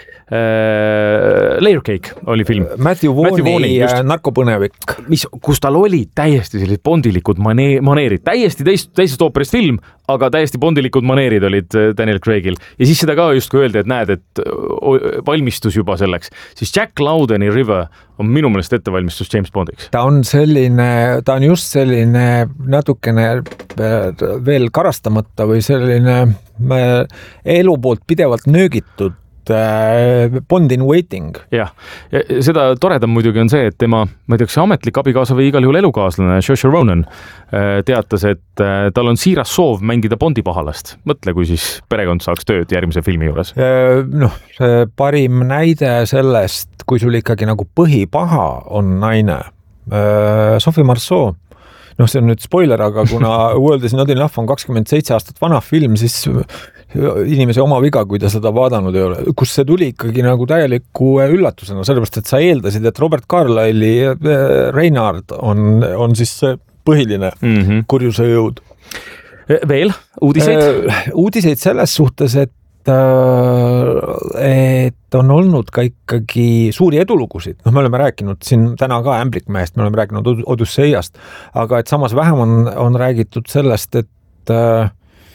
Speaker 7: Uh, Layer Cake oli film.
Speaker 8: Matthew Vaughn'i narkopõnevik.
Speaker 7: Mis, kus tal oli täiesti sellised bondilikud mane- maneerid. Täiesti teist, teisest ooperist film, aga täiesti bondilikud maneerid olid Daniel Craigil. Ja siis seda ka just kui öeldi, et näed, et valmistus juba selleks. Siis Jack Lowdeni River on minu meelest ettevalmistus James Bondiks.
Speaker 8: Ta on selline, ta on just selline natukene veel karastamata või selline elu poolt pidevalt nöögitud Bond in Waiting.
Speaker 7: jah, seda toredam muidugi on see, et tema, ma ei tea, kas ametlik abikaasa või igal juhul elukaaslane Saoirse Ronan teatas, et tal on siiras soov mängida Bondi pahalast. Mõtle, kui siis perekond saaks tööd järgmise filmi juures.
Speaker 8: Noh, parim näide sellest, kui sul ikkagi nagu põhipaha on naine, Sophie Marceau. Noh, see on nüüd spoiler, aga kuna World is not enough on kakskümmend seitse aastat vana film, siis inimese oma viga, kui ta seda vaadanud ei ole, kus see tuli ikkagi nagu täieliku üllatusena, sellepärast, et sa eeldasid, et Robert Carlyle'i Reinhard on, on siis põhiline mm-hmm. kurjuse jõud.
Speaker 7: Veel uudiseid?
Speaker 8: Uudiseid selles suhtes, et et on olnud ka ikkagi suuri edulugusid. Noh, me oleme rääkinud siin täna ka Ämblikmehest, me oleme rääkinud Odysseiast, aga et samas vähem on, on räägitud sellest, et äh,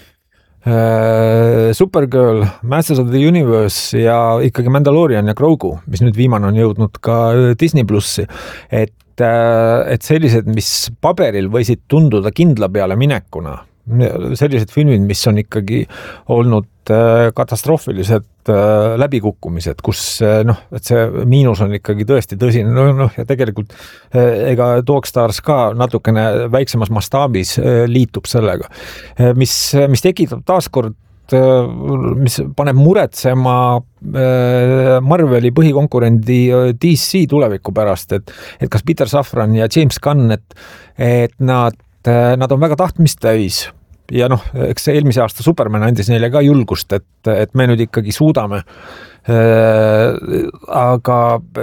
Speaker 8: Supergirl, Masters of the Universe ja ikkagi Mandalorian ja Grogu, mis nüüd viimane on jõudnud ka Disney plussi, et, äh, et sellised, mis paberil võisid tunduda kindla peale minekuna, sellised filmid, mis on ikkagi olnud katastroofilised läbikukkumised, kus noh, et see miinus on ikkagi tõesti tõsine, no, noh, ja tegelikult ega Dogstars ka natukene väiksemas mastaabis liitub sellega, mis, mis tekitab taaskord, mis paneb muretsema Marveli põhikonkurendi D C tuleviku pärast, et, et kas Peter Safran ja James Gunn, et, et nad nad on väga tahtmist täis ja noh, eks eelmise aasta Superman andis neile ka julgust, et, et me nüüd ikkagi suudame. Aga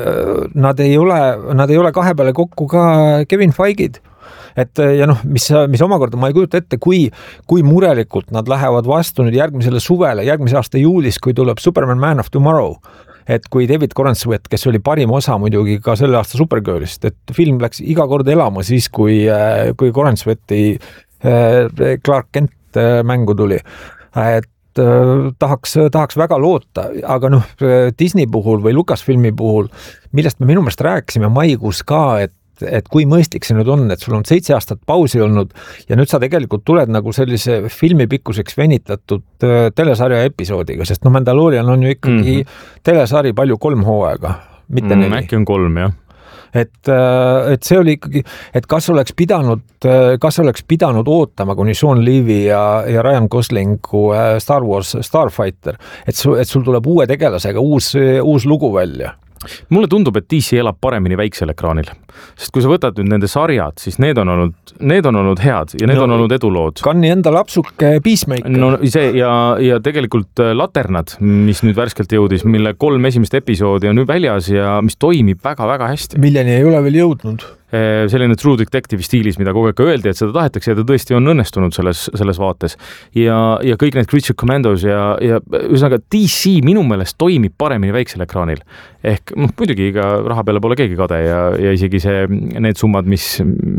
Speaker 8: nad ei ole, nad ei ole kahe peale kokku ka Kevin Feige'id. Et ja noh, mis, mis omakorda ma ei kujuta ette, kui, kui murelikult nad lähevad vastu nüüd järgmisele suvele, järgmise aasta juulis, kui tuleb Superman Man of Tomorrow. Et kui David Corenswet, kes oli parim osa muidugi ka selle aasta Supergirlist, et film läks iga kord elama siis, kui, kui Corensweti Clark Kent mängu tuli. Et tahaks, tahaks väga loota, aga noh, Disney puhul või Lucasfilmi puhul, millest me minu meelest rääkisime maikuus ka, et et kui mõistlik see nüüd on, et sul on seitse aastat pausi olnud ja nüüd sa tegelikult tuled nagu sellise filmi pikkuseks venitatud telesarja episoodiga, sest no Mandalorian on ju ikkagi mm-hmm. telesari palju kolm hooaega, mitte mm, neli.
Speaker 7: Äkki on kolm, jah.
Speaker 8: Et, et see oli ikkagi, et kas oleks pidanud, kas oleks pidanud ootama kuni Sean Levy ja, ja Ryan Goslingu Star Wars Starfighter, et, su, et sul tuleb uue tegelasega uus, uus lugu välja.
Speaker 7: Mulle tundub, et D C elab paremini väiksel ekraanil, sest kui sa võtad nüüd nende sarjad, siis need on olnud, need on olnud head ja need no, on olnud edulood.
Speaker 8: Kanni enda lapsuke Peacemaker.
Speaker 7: No see ja, ja tegelikult Laternad, mis nüüd värskelt jõudis, mille kolm esimest episoodi on nüüd väljas ja mis toimib väga-väga hästi.
Speaker 8: Milleni ei ole veel jõudnud.
Speaker 7: Selline True Detective stiilis, mida kogu aeg öeldi, et seda tahetakse ja ta tõesti on õnnestunud selles, selles vaates. Ja, ja kõik need Creature Commandos ja, ja ühesõnaga D C minu meelest toimib paremini väiksel ekraanil. Ehk noh, muidugi iga raha peale pole keegi kade ja, ja isegi see, need summad, mis,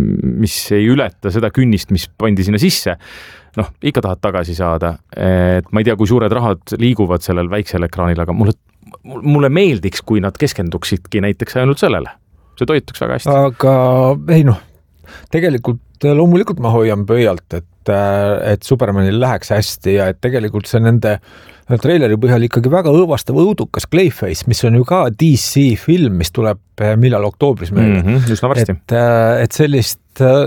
Speaker 7: mis ei ületa seda künnist, mis pandi sinna sisse, noh, ikka tahad tagasi saada. Et ma ei tea, kui suured rahad liiguvad sellel väiksel ekraanil, aga mulle, mulle meeldiks, kui nad keskenduksidki näiteks ainult sellele. See toituks väga hästi.
Speaker 8: Aga ei noh, tegelikult loomulikult ma hoian pöialt, et, et Supermanil läheks hästi ja et tegelikult see nende treileri põhjal ikkagi väga õõvastav õudukas Clayface, mis on ju ka D C film, mis tuleb millal oktoobris meile.
Speaker 7: Mm-hmm, üsna varsti.
Speaker 8: Et, et sellist,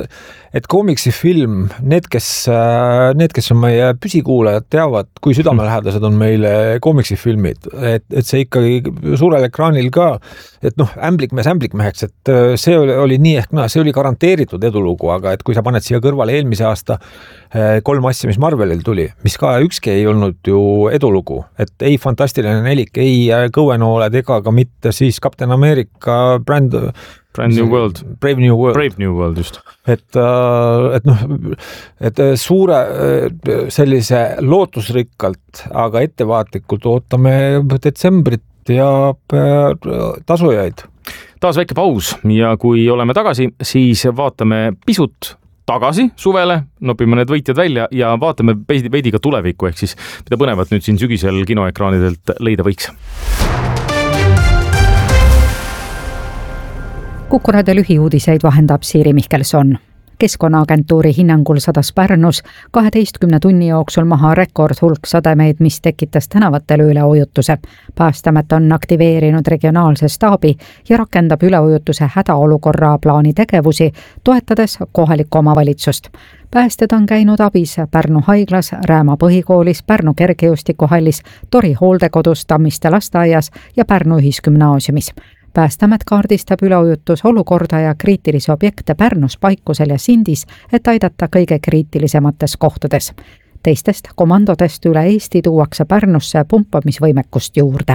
Speaker 8: et koomiksi film, need, kes, need, kes on meie püsikuulajad, teavad, kui südamelähedased on meile koomiksi filmid, et, et see ikkagi suurel ekraanil ka, et noh, ämblikmees ämblikmeheks, et see oli, oli nii ehk naa, see oli garanteeritud edulugu, aga et kui sa paned siia kõrvale eelmise aasta kolm asja, mis Marvelil tuli, mis ka ükski ei olnud ju edulugu, et ei Fantastiline nelik, ei Kõuenooled ega ka mitte siis Captain America Brand,
Speaker 7: Brand New World.
Speaker 8: Brave New World.
Speaker 7: Brave New World, just.
Speaker 8: Et, et noh, et suure sellise lootusrikkalt, aga ettevaatlikult ootame detsembrit ja tasujaid.
Speaker 7: Taas väike paus ja kui oleme tagasi, siis vaatame pisut tagasi suvele, nopime need võitjad välja ja vaatame veidi ka tulevikku, ehk siis mida põnevat nüüd siin sügisel kinoekraanidelt leida võiks.
Speaker 1: Kuku raadio lühiuudiseid vahendab Siiri Mihkelson. Keskkonnaagentuuri hinnangul sadas Pärnus kaheteistkümne tunni jooksul maha rekordhulk sademeid, mis tekitas tänavatele üleujutuse. Päästeamet on aktiveerinud regionaalse staabi ja rakendab üleujutuse hädaolukorra plaani tegevusi, toetades kohalikku omavalitsust. Päästed on käinud abis Pärnu haiglas, Rääma põhikoolis, Pärnu kergejõustikuhallis, Tori hooldekodus, Tammiste lasteaias ja Pärnu ühisgümnaasiumis. Päästeamet kaardistab üleujutus olukorda ja kriitilisi objekte Pärnus, Paikusel ja Sindis, et aidata kõige kriitilisemates kohtades. Teistest komandodest üle Eesti tuuakse Pärnusse pumpamisvõimekust juurde.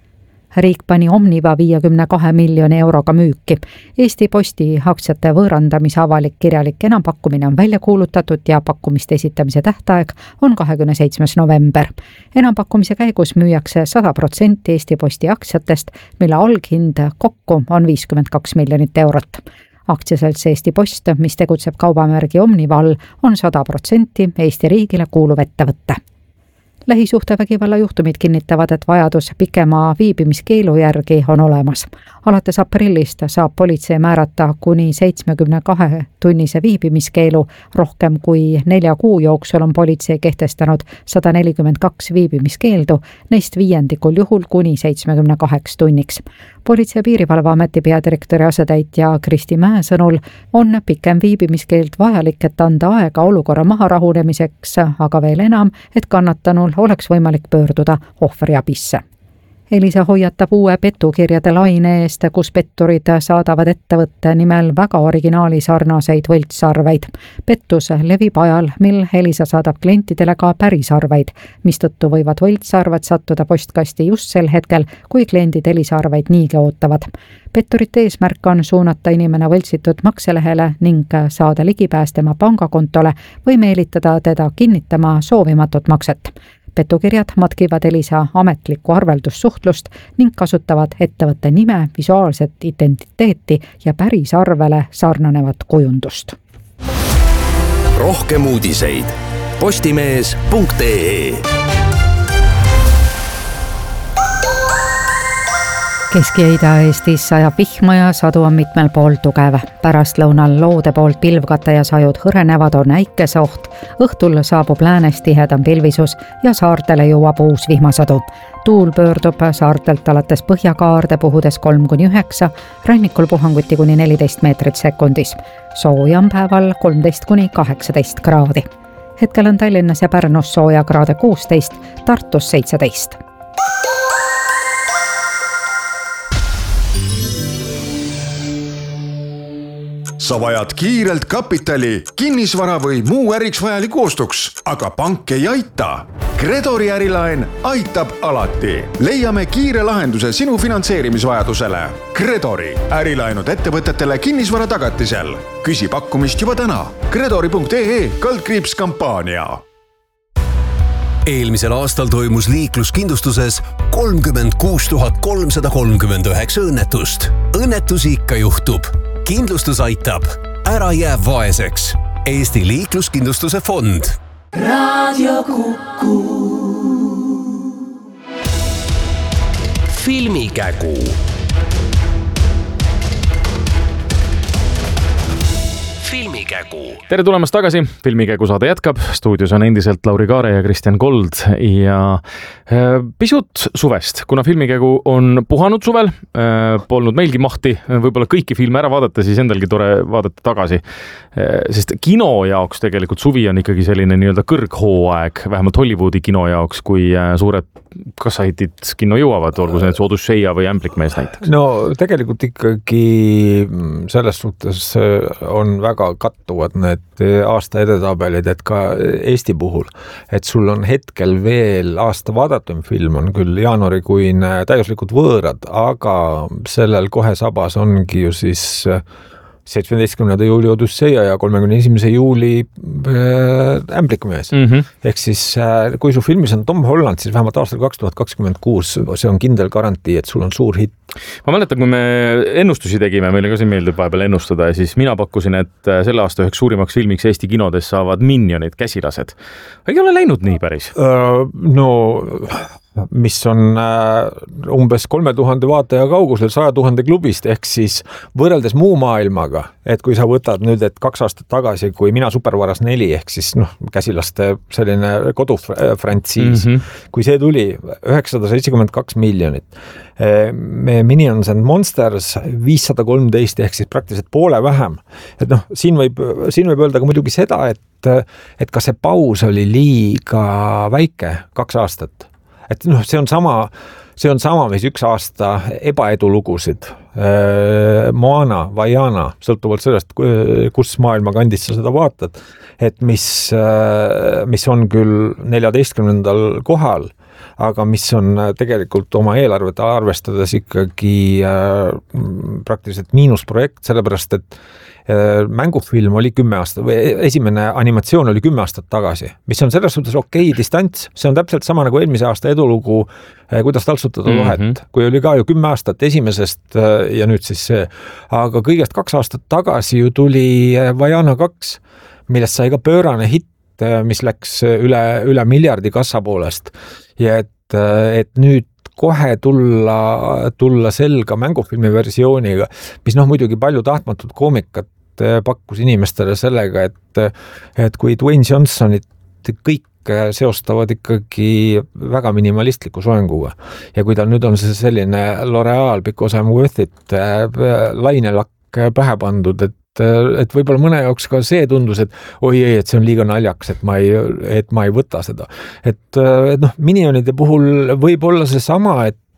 Speaker 1: Riik pani Omniva viiekümne kahe miljoni euroga müüki. Eesti Posti aktsiate võõrandamise avalik kirjalik enampakkumine on välja kuulutatud ja pakkumiste esitamise tähtaeg on kahekümne seitsmes november. Enampakkumise käigus müüakse sada protsenti Eesti Posti aktsiatest, mille alghind kokku on viiskümmend kaks miljonit eurot. Aktsiaselts Eesti Post, mis tegutseb kaubamärgi Omniva all, on sada protsenti Eesti riigile kuuluv ettevõtte. Lähisuhtevägivalla juhtumid kinnitavad, et vajadus pikema viibimiskeelu järgi on olemas. Alates aprillist saab politsei määrata kuni seitsmekümne kahe tunnise viibimiskeelu. Rohkem kui nelja kuu jooksul on politsei kehtestanud sada nelikümmend kaks viibimiskeeldu, neist viiendikul juhul kuni seitsmekümne kaheks tunniks. Politsei- ja Piirivalveameti peadirektori asetäitja Kristi Mäe sõnul on pikem viibimiskeeld vajalik, et anda aega olukorra maha rahunemiseks, aga veel enam, et kannatanul oleks võimalik pöörduda ohvriabisse. Elisa hoiatab uue petukirjade laine eest, kus petturid saadavad ettevõtte nimel väga originaali sarnaseid võltsarveid. Pettus levib ajal, mil Elisa saadab klientidele ka pärisarveid, mistõttu võivad võltsarved sattuda postkasti just sel hetkel, kui kliendid Elisa arveid niigi ootavad. Petturite eesmärk on suunata inimene võltsitud makselehele ning saada ligipääs tema pangakontole või meelitada teda kinnitama soovimatut makset. Petukirjad matkivad Elisa ametlikku arveldussuhtlust ning kasutavad ettevõtte nime, visuaalset identiteeti ja pärisarvele sarnanevat kujundust.
Speaker 2: Rohkem uudiseid postimees punkt ee.
Speaker 1: Kesk- ja Ida-Eestis sajab vihma ja sadu on mitmel pool tugev. Pärastlõunal loode poolt pilvkate ja sajud hõrenevad, on äikeseoht. Õhtul saabub läänes tihedam pilvisus ja saartele jõuab uus vihmasadu. Tuul pöördub saartelt alates põhjakaarde puhudes kolm kuni üheksa, rannikul puhanguti kuni neliteist meetrit sekundis. Sooja on päeval kolmteist kuni kaheksateist kraadi. Hetkel on Tallinnas ja Pärnus sooja kraade kuusteist, Tartus seitseteist.
Speaker 3: Sa vajad kiirelt kapitali, kinnisvara või muu äriks vajaliku ostuks, aga pank ei aita. Gredori ärilaen aitab alati. Leiame kiire lahenduse sinu finantseerimisvajadusele. Gredori ärilaenud ettevõtetele kinnisvara tagatisel. Küsi pakkumist juba täna. Gredori punkt ee kaldkriips kampaania.
Speaker 2: Eelmisel aastal toimus liikluskindlustuses kolmkümmend kuus tuhat kolmsada kolmkümmend üheksa õnnetust. Õnnetusi ikka juhtub. Kindlustus aitab. Ära jää vaeseks. Eesti liikluskindlustuse fond.
Speaker 12: Radio Kuku.
Speaker 2: Filmikägu. Filmikägu.
Speaker 7: Tere tulemast tagasi, Filmikägu saade jätkab, stuudios on endiselt Lauri Kaare ja Kristjan Kold ja pisut suvest, kuna Filmikägu on puhanud suvel, polnud meilgi mahti võib-olla kõiki filme ära vaadata, siis endalgi tore vaadata tagasi, sest kino jaoks tegelikult suvi on ikkagi selline nii-öelda kõrghooaeg, vähemalt Hollywoodi kino jaoks, kui suured kassahitid kino jõuavad, olgu see Odüsseia või Ämblikmees näiteks.
Speaker 8: No tegelikult ikkagi selles suhtes on väga kattuvad need aasta edetabelid, et ka Eesti puhul, et sul on hetkel veel aasta vaadatum film on küll jaanuarikuine Täiuslikud võõrad, aga sellel kohe sabas ongi ju siis seitsmeteistkümnenda juuli Odüsseia ja kolmekümne esimese juuli äh, Ämblikmees. Mm -hmm. Ehk siis, äh, kui su filmis on Tom Holland, siis vähemalt aastal kaks tuhat kakskümmend kuus see on kindel garantii, et sul on suur hitt.
Speaker 7: Ma mäletan, kui me ennustusi tegime, meile ka siin meeldib vahepeal ennustada ja siis mina pakkusin, et selle aasta üheks suurimaks filmiks Eesti kinodes saavad Minionid, Käsilased. Ei ole läinud nii päris?
Speaker 8: Uh, no... mis on umbes kolme tuhande vaataja kaugusel saja tuhande klubist, ehk siis võrreldes muu maailmaga, et kui sa võtad nüüd, et kaks aastat tagasi, kui Mina Supervaras neli, ehk siis noh, käsilaste selline kodufrantsiis, mm -hmm. kui see tuli üheksasada seitsekümmend kaks miljonit, Minions and Monsters viissada kolmteist ehk siis praktiliselt poole vähem. Et noh, siin võib, siin võib öelda ka muidugi seda, et, et ka see paus oli liiga väike, kaks aastat. Et noh, see on sama, see on sama, mis üks aasta ebaedulugusid. Moana, Vaiana, sõltuvalt sellest, kus maailma kandis sa seda vaatad, et mis, mis on küll neljateistkümnendal kohal, aga mis on tegelikult oma eelarvet arvestades ikkagi praktiliselt miinusprojekt, sellepärast et mängufilm oli kümme aastat või esimene animatsioon oli kümme aastat tagasi, mis on selles suhtes okei distants, see on täpselt sama nagu eelmise aasta edulugu Kuidas taltsutada lohet, mm -hmm. kui oli ka ju kümme aastat esimesest ja nüüd siis see, aga kõigest kaks aastat tagasi ju tuli Vaiana kaks, millest sai ka pöörane hitt, mis läks üle, üle miljardi kassa poolest ja et, et nüüd kohe tulla, tulla selga mängufilmi versiooniga, mis noh muidugi palju tahtmatut koomikat pakkus inimestele sellega, et, et kui Dwayne Johnsonit kõik seostavad ikkagi väga minimalistliku soenguga ja kui tal nüüd on see selline L'Oreal Because I'm Worth It lainelakk pähe pandud, et et võib-olla mõne jaoks ka see tundus, et oi ei, et see on liiga naljaks, et ma ei, et ma ei võta seda. Et, et noh, Minionide puhul võib olla see sama, et,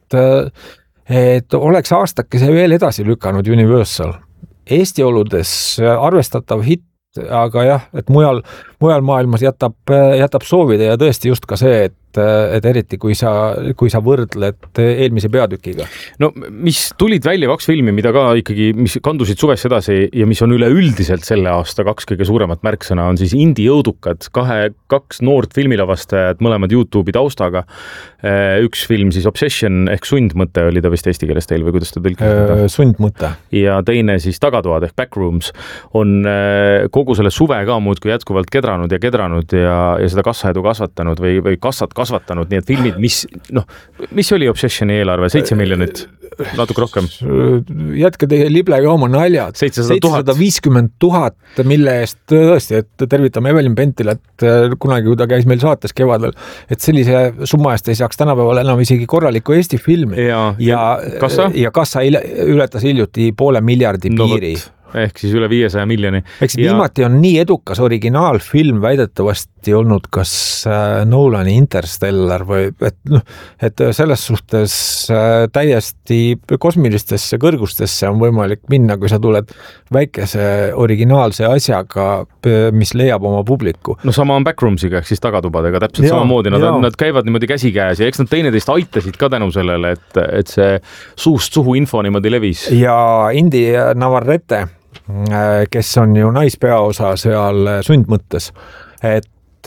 Speaker 8: et oleks aastakese veel edasi lükanud Universal. Eesti oludes arvestatav hitt, aga jah, et mujal, mujal maailmas jätab, jätab soovida ja tõesti just ka see, et et eriti kui sa, kui sa võrdled eelmise peatükiga.
Speaker 7: No mis tulid välja kaks filmi, mida ka ikkagi, mis kandusid suvest edasi ja mis on üleüldiselt selle aasta kaks kõige suuremat märksõna, on siis indie jõudukad, kahe, kaks noort filmilavastajad, mõlemad YouTube'i taustaga. Üks film siis Obsession ehk Sundmõte oli ta vist eesti keeles teil või kuidas ta tõlkida?
Speaker 8: Sundmõte.
Speaker 7: Ja teine siis Tagatoad ehk Backrooms on kogu selle suve ka muudkui jätkuvalt kedranud ja kedranud ja, ja seda kassaedu kasvatanud või, või kassat kasvatanud, nii et filmid, mis, noh, mis oli Obsessioni eelarve? seitse miljonit, natuke rohkem.
Speaker 8: Jätke teie liblega oma naljad. seitsesada viiskümmend tuhat, mille eest tõesti, et tervitame Evelyn Pentilat kunagi, kui ta käis meil saates kevadel, et sellise summa eest ei saaks tänapäeval enam isegi korralikku Eesti filmi.
Speaker 7: Ja,
Speaker 8: ja,
Speaker 7: kassa?
Speaker 8: ja kassa ületas hiljuti poole miljardi piiri.
Speaker 7: No, ehk siis üle viiesaja miljoni.
Speaker 8: Eks ja... viimati on nii edukas originaalfilm väidetavasti olnud kas Nolani Interstellar või et, noh, et selles suhtes täiesti kosmilistesse kõrgustesse on võimalik minna, kui sa tuled väikese originaalse asjaga, mis leiab oma publiku.
Speaker 7: No sama on Backroomsiga ehk siis Tagatubadega täpselt ja, samamoodi. Nad, nad käivad niimoodi käsikäes ja eks nad teineteist aitasid ka tänu sellele, et, et see suust suhu info niimoodi levis.
Speaker 8: Ja Indi Navarrete, kes on ju naispeaosa seal Sundmõttes, et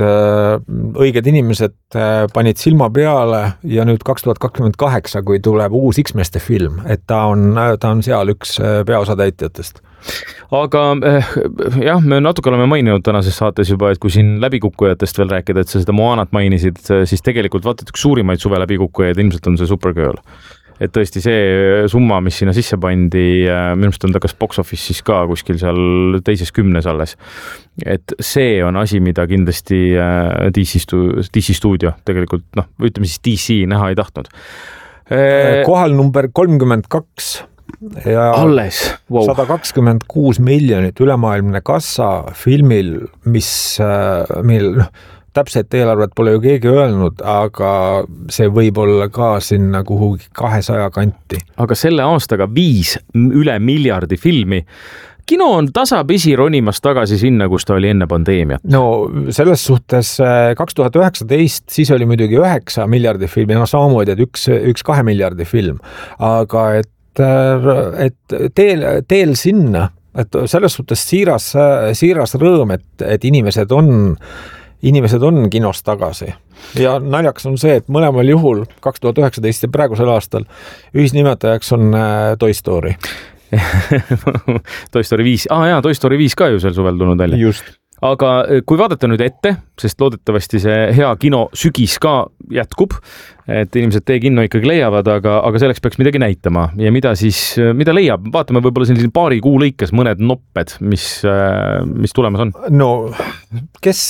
Speaker 8: õiged inimesed panid silma peale ja nüüd kaks tuhat kakskümmend kaheksa, kui tuleb uus X-meeste film, et ta on, ta on seal üks peaosatäitjatest.
Speaker 7: Aga jah, me natuke oleme maininud tänases saates juba, et kui siin läbikukkujatest veel rääkida, et sa seda Moanat mainisid, siis tegelikult vaatad üks suurimaid suve läbikukkujaid ilmselt on see Supergirl. Et tõesti see summa, mis sinna sisse pandi, minu arust on ta kas box office siis ka kuskil seal teises kümnes alles. Et see on asi, mida kindlasti D C, stu- D C stuudio tegelikult, noh, ütleme siis D C näha ei tahtnud.
Speaker 8: Kohal number kolmkümmend kaks ja
Speaker 7: alles wow.
Speaker 8: sada kakskümmend kuus miljonit ülemaailmne kassa filmil, mis mil täpselt eelarvet pole ju keegi öelnud, aga see võib olla ka sinna kuhugi kahesaja kanti.
Speaker 7: Aga selle aastaga viis üle miljardi filmi. Kino on tasapisi ronimas tagasi sinna, kus ta oli enne pandeemiat.
Speaker 8: No selles suhtes kaks tuhat üheksateist, siis oli muidugi üheksa miljardi filmi, no samamoodi, et üks, üks kahe miljardi film. Aga et, et teel, teel sinna, et selles suhtes siiras, siiras rõõm, et, et inimesed on Inimesed on kinost tagasi ja naljaks on see, et mõlemal juhul kaks tuhat üheksateist ja praegusel aastal ühisnimetajaks on Toy Story.
Speaker 7: Toy Story viis, ah jaa, Toy Story viis ka ju sel suvel tulnud välja.
Speaker 8: Just.
Speaker 7: aga kui vaadata nüüd ette, sest loodetavasti see hea kino sügis ka jätkub, et inimesed teie kinno ikkagi leiavad, aga, aga selleks peaks midagi näitama ja mida siis, mida leiab? Vaatame võib-olla sellise paari kuu lõikes mõned nopped, mis, mis tulemas on.
Speaker 8: No, kes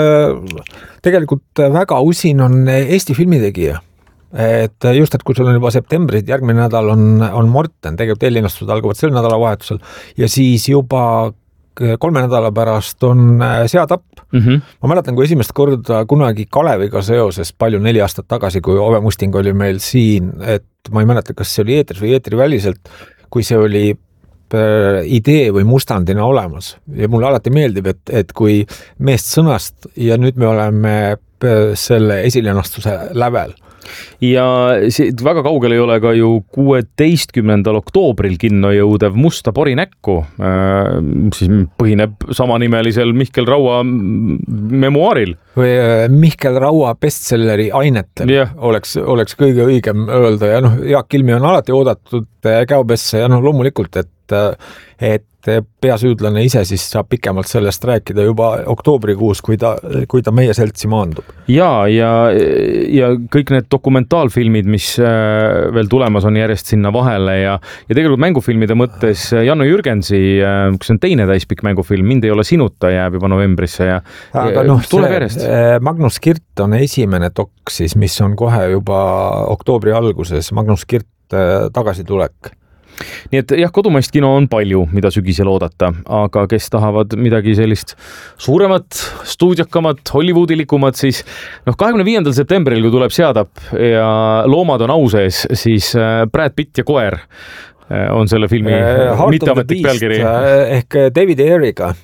Speaker 8: tegelikult väga usin on Eesti filmitegija. Et just, et kui sul on juba septembris, järgmine nädal on, on Morten, tegelikult eellinastused algavad sel nädalavahetusel ja siis juba kolme nädala pärast on Seatapp. Mm-hmm. Ma mäletan, kui esimest korda kunagi Kaleviga seoses palju neli aastat tagasi, kui Ove Musting oli meil siin, et ma ei mäleta, kas see oli eetris või eetri väliselt, kui see oli idee või mustandina olemas. Ja mulle alati meeldib, et, et kui meest sõnast ja nüüd me oleme selle esilinastuse lävel.
Speaker 7: Ja see, väga kaugel ei ole ka ju kuueteistkümnendal oktoobril kinno jõudev Musta pori näkku, äh, siis põhineb samanimelisel Mihkel Raua memuaaril.
Speaker 8: Või Mihkel Raua bestselleri ainetel yeah. oleks, oleks kõige õigem öelda ja noh, Jaak Ilmi on alati oodatud käobesse ja noh, loomulikult, et, et peasüüdlane ise siis saab pikemalt sellest rääkida juba oktoobrikuus, kui ta, kui ta meie seltsi maandub.
Speaker 7: Ja, ja, ja kõik need dokumentaalfilmid, mis veel tulemas on järjest sinna vahele ja, ja tegelikult mängufilmide mõttes Janno Jürgensi, kus on teine täispikk mängufilm, Mind ei ole sinuta, jääb juba novembrisse ja,
Speaker 8: aga noh, Magnus Kirt on esimene dok siis, mis on kohe juba oktoobri alguses, Magnus Kirt tagasitulek.
Speaker 7: Nii et jah, kodumaist kino on palju, mida sügisel oodata, aga kes tahavad midagi sellist suuremat, stuudiokamat, hollywoodilikumat, siis noh, kahekümne viiendal septembril, kui tuleb Seatapp ja Loomad on au sees, siis Brad Pitt ja koer on selle filmi mitteametlik pealkiri.
Speaker 8: Ehk David Ayeriga.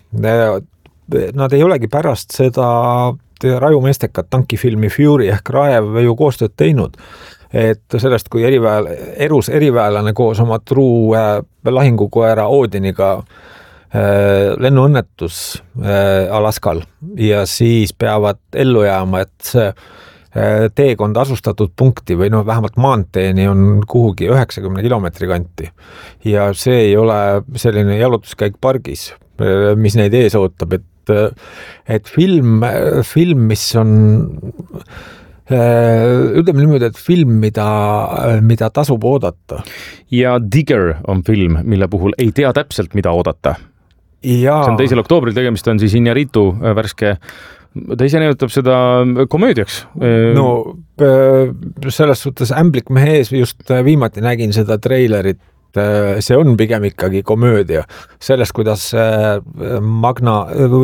Speaker 8: Nad ei olegi pärast seda rajumeestekat tankifilmi Fury ehk Raev ju koostööd teinud. Et sellest, kui eriväel, erus eriväelane koos oma truu äh, lahingukoera Oodiniga äh, lennuõnnetus äh, Alaskal ja siis peavad ellu jääma, et see äh, teekond asustatud punkti või noh, vähemalt maanteeni on kuhugi üheksakümne kilomeetri kanti ja see ei ole selline jalutuskäik pargis, mis neid ees ootab, et, et film, film, mis on ütleme niimoodi, et film, mida, mida tasub oodata.
Speaker 7: Ja Digger on film, mille puhul ei tea täpselt, mida oodata.
Speaker 8: Ja.
Speaker 7: See on teisel oktoobril, tegemist on siis Iñárritu värske, ta ise nimetab seda komöödiaks.
Speaker 8: No selles suhtes ämblik mehe ees just viimati nägin seda treilerit, see on pigem ikkagi komöödia. Sellest, kuidas magna,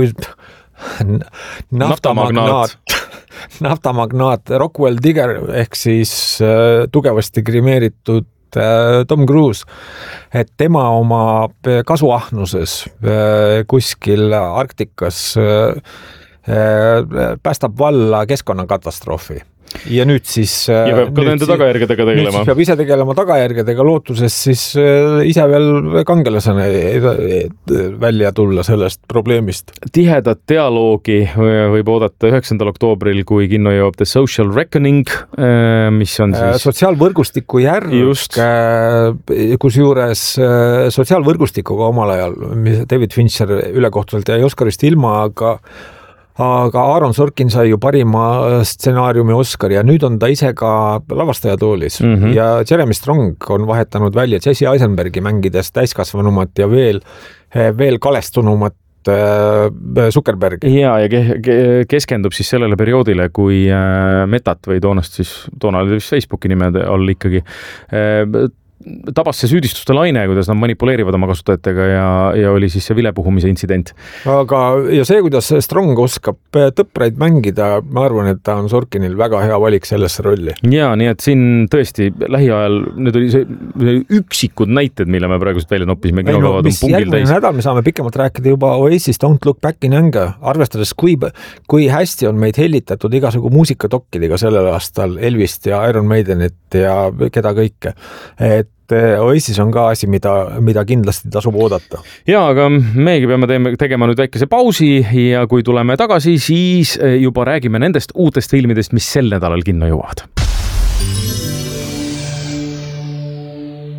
Speaker 8: naftamagnaat naftamagnaat Rockwell Digger ehk siis äh, tugevasti grimeeritud äh, Tom Cruise, et tema oma kasuahnuses äh, kuskil Arktikas äh, äh, päästab valla keskkonnakatastroofi. Ja nüüd siis
Speaker 7: ja peab ka nende tagajärgedega tegelema.
Speaker 8: Nüüd siis peab ise tegelema tagajärgedega lootuses siis ise veel kangelasena välja tulla sellest probleemist.
Speaker 7: Tihedat dialoogi võib oodata üheksandal oktoobril, kui kinno jõuab The Social Reckoning, mis on siis
Speaker 8: sotsiaalvõrgustiku järg, kus juures sotsiaalvõrgustikuga omal ajal David Fincher ülekohtuvalt jäi Oscarist ilma, aga aga Aaron Sorkin sai ju parima stsenaariumi Oscari ja nüüd on ta ise ka lavastajatoolis mm-hmm. ja Jeremy Strong on vahetanud välja Jesse Eisenbergi mängides täiskasvanumat ja veel, veel kalestunumat Zuckerbergi.
Speaker 7: Ja, ja keskendub siis sellele perioodile, kui Metat või toonast siis, toona oli Facebooki nimede all ikkagi tabas see süüdistuste laine, kuidas nad manipuleerivad oma kasutajatega ja, ja oli siis see vilepuhumise intsident.
Speaker 8: Aga ja see, kuidas Strong oskab tõpraid mängida, ma arvan, et ta on Sorkinil väga hea valik sellesse rolli.
Speaker 7: Ja, nii et siin tõesti lähiajal, need oli see üksikud näited, mille me praegust välja noppisime.
Speaker 8: Ei, no, mis järgmine nädal me saame pikemalt rääkida juba Oasis Don't Look Back in Anger, arvestades kui, kui hästi on meid hellitatud igasugu muusikadokkidega sellel aastal, Elvist ja Iron Maidenit ja keda kõike. Et Oasis on ka asi, mida, mida kindlasti tasub oodata.
Speaker 7: Ja, aga meiegi peame teeme, tegema nüüd väikese pausi ja kui tuleme tagasi, siis juba räägime nendest uutest filmidest, mis sel nädalal kinno jõuavad.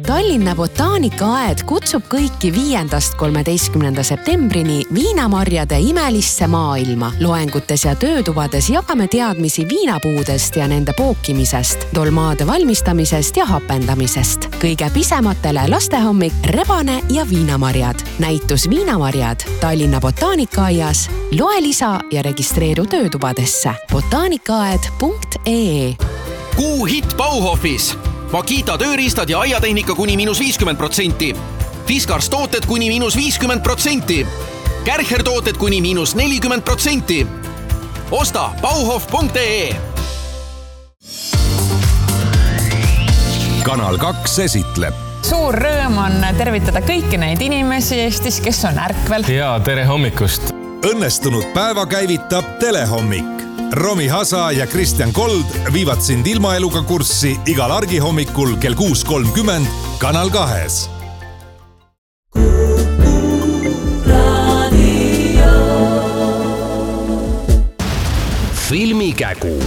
Speaker 13: Tallinna botaanikaaed kutsub kõiki viiendast kolmeteistkümnenda septembrini viinamarjade imelisse maailma. Loengutes ja töötubades jagame teadmisi viinapuudest ja nende pookimisest, dolmaade valmistamisest ja hapendamisest. Kõige pisematele lastehommik, rebane ja viinamarjad. Näitus Viinamarjad Tallinna botaanikaaias. Loe lisa ja registreeru töötubadesse. botaanikaaed punkt ee.
Speaker 14: Kuu hitt Bauhofis. Makita tööriistad ja aiatehnika kuni miinus viiskümmend protsenti. Fiskars tooted kuni miinus viiskümmend protsenti. Kärcher tooted kuni miinus nelikümmend protsenti. Osta bauhof punkt ee.
Speaker 4: Kanal kaks esitleb.
Speaker 15: Suur rõõm on tervitada kõiki neid inimesi Eestis, kes on ärkvel.
Speaker 7: Ja tere hommikust.
Speaker 4: Õnnestunud päeva käivitab Telehommik. Romi Hasa ja Kristjan Kold viivad sind ilmaeluga kurssi igal argihommikul kell kuus kolmkümmend Kanal kahes.
Speaker 2: Filmikägu.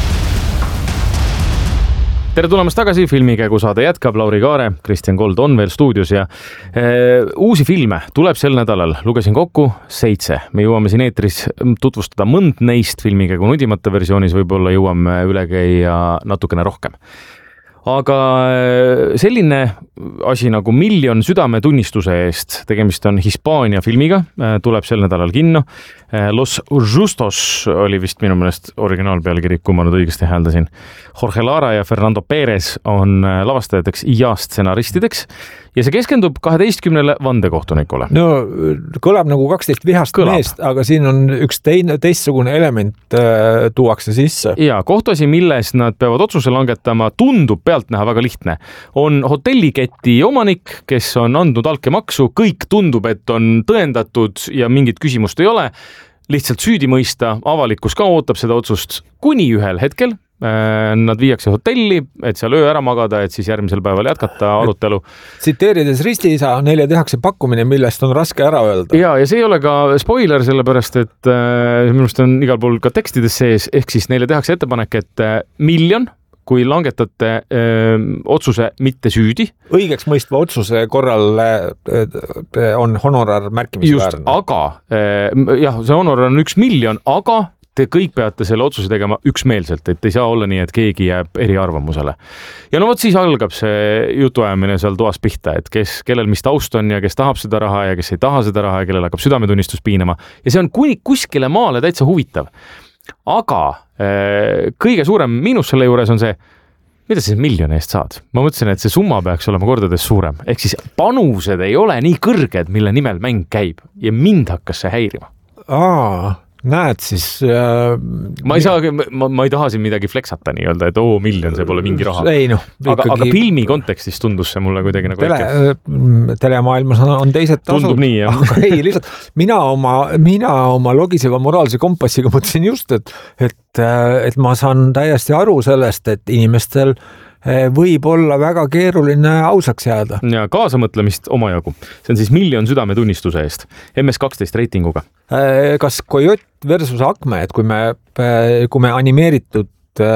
Speaker 7: Tere tulemast tagasi, Filmikägu saade jätkab, Lauri Kaare, Kristjan Kold on veel stuudios ja e, uusi filme tuleb sel nädalal, lugesin kokku seitse. Me jõuame siin eetris tutvustada mõnd neist Filmikägu nudimata versioonis, võib-olla jõuame üle käia natukene rohkem. Aga selline asi nagu Miljon südametunnistuse eest, tegemist on Hispaania filmiga, tuleb sel nädalal kinno. Los Justos oli vist minu meelest originaalpealkiri, kui ma nüüd õigesti hääldasin. Jorge Lara ja Fernando Pérez on lavastajateks ja stsenaristideks ja see keskendub kaheteistkümnele vandekohtunikule.
Speaker 8: No kõlab nagu kaksteist vihast kõlab. Meest, aga siin on üks teine, teistsugune element äh, tuuakse sisse.
Speaker 7: Ja kohtuasi, milles nad peavad otsuse langetama, tundub pealtnäha väga lihtne. On hotelliketi omanik, kes on andnud altkäemaksu, kõik tundub, et on tõendatud ja mingit küsimust ei ole. Lihtsalt süüdi mõista, avalikkus ka ootab seda otsust kuni ühel hetkel. Nad viiakse hotelli, et seal öö ära magada, et siis järgmisel päeval jätkata arutelu.
Speaker 8: Tsiteerides Ristiisa, neile tehakse pakkumine, millest on raske ära öelda.
Speaker 7: Ja, ja see ei ole ka spoiler, sellepärast, et äh, minust on igal pool ka tekstides sees, ehk siis neile tehakse ettepanek, et äh, miljon, kui langetate öö, otsuse mitte süüdi.
Speaker 8: Õigeks mõistva otsuse korral öö, on honorar märkimisväärne.
Speaker 7: Just, aga, öö, jah, see honorar on üks miljon, aga te kõik peate selle otsuse tegema üksmeelselt, et ei saa olla nii, et keegi jääb eriarvamusele. Ja no vot siis algab see jutuajamine seal toas pihta, et kes, kellel mis taust on ja kes tahab seda raha ja kes ei taha seda raha ja kellel hakkab südametunnistus piinama. Ja see on kuni kuskile maale täitsa huvitav. Aga äh, kõige suurem miinus selle juures on see, mida siis miljoni eest saad? Ma mõtlesin, et see summa peaks olema kordades suurem. Ehk siis panused ei ole nii kõrged, mille nimel mäng käib ja mind hakkas see häirima.
Speaker 8: Aa, näed siis... Äh,
Speaker 7: ma, ei saa, ma, ma ei taha siin midagi fleksata nii öelda, et oo miljon, see pole mingi raha.
Speaker 8: Ei, no,
Speaker 7: aga, aga filmi kontekstis tundus see mulle kuidagi nagu
Speaker 8: tele, äkki. Telemaailmas on, on teised tasud.
Speaker 7: Tundub nii, jah.
Speaker 8: Aga ei, lihtsalt mina oma, mina oma logiseva moraalse kompassiga mõtlesin just, et, et, et ma saan täiesti aru sellest, et inimestel võib olla väga keeruline ausaks jääda.
Speaker 7: Ja kaasamõtlemist omajagu. See on siis miljon südametunnistuse eest. M S kaksteist reitinguga.
Speaker 8: Kas Coyote versus Acme, et kui me, kui me animeeritud,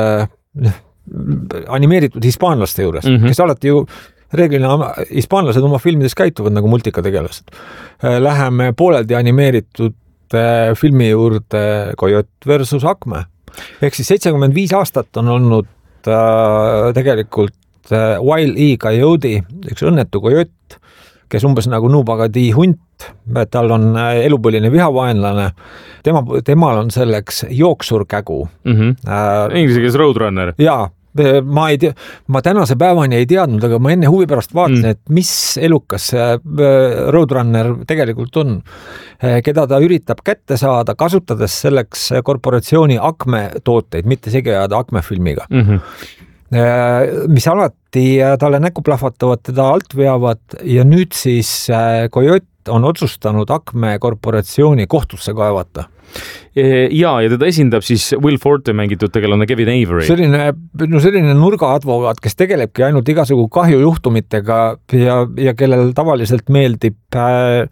Speaker 8: animeeritud hispaanlaste juures, mm -hmm. kes alati ju reeglina hispaanlased oma filmides käituvad nagu multikategelased. Läheme pooleldi animeeritud filmi juurde Coyote versus Acme. Ehk siis seitsekümmend viis aastat on olnud tegelikult Wile E. Coyote, üks õnnetu kojott, kes umbes nagu Nubagadi hunt, tal on elupõline vihavaenlane, tema, temal on selleks jooksurkägu.
Speaker 7: Mm-hmm. Äh, Inglise keeles Roadrunner.
Speaker 8: Jaa, ma ei tea, ma tänase päevani ei teadnud, aga ma enne huvi pärast vaatasin, mm. et mis elukas see Roadrunner tegelikult on, keda ta üritab kätte saada, kasutades selleks korporatsiooni Acme tooteid, mitte segi ajada Acme filmiga. Mm-hmm. Mis alati talle näkku plahvatavad, teda alt veavad ja nüüd siis Coyote on otsustanud Acme korporatsiooni kohtusse kaevata.
Speaker 7: Ja, ja teda esindab siis Will Forte mängitud tegelane Kevin Avery.
Speaker 8: Selline, no selline nurgaadvokaat, kes tegelebki ainult igasugu kahjujuhtumitega ja, ja kellel tavaliselt meeldib äh,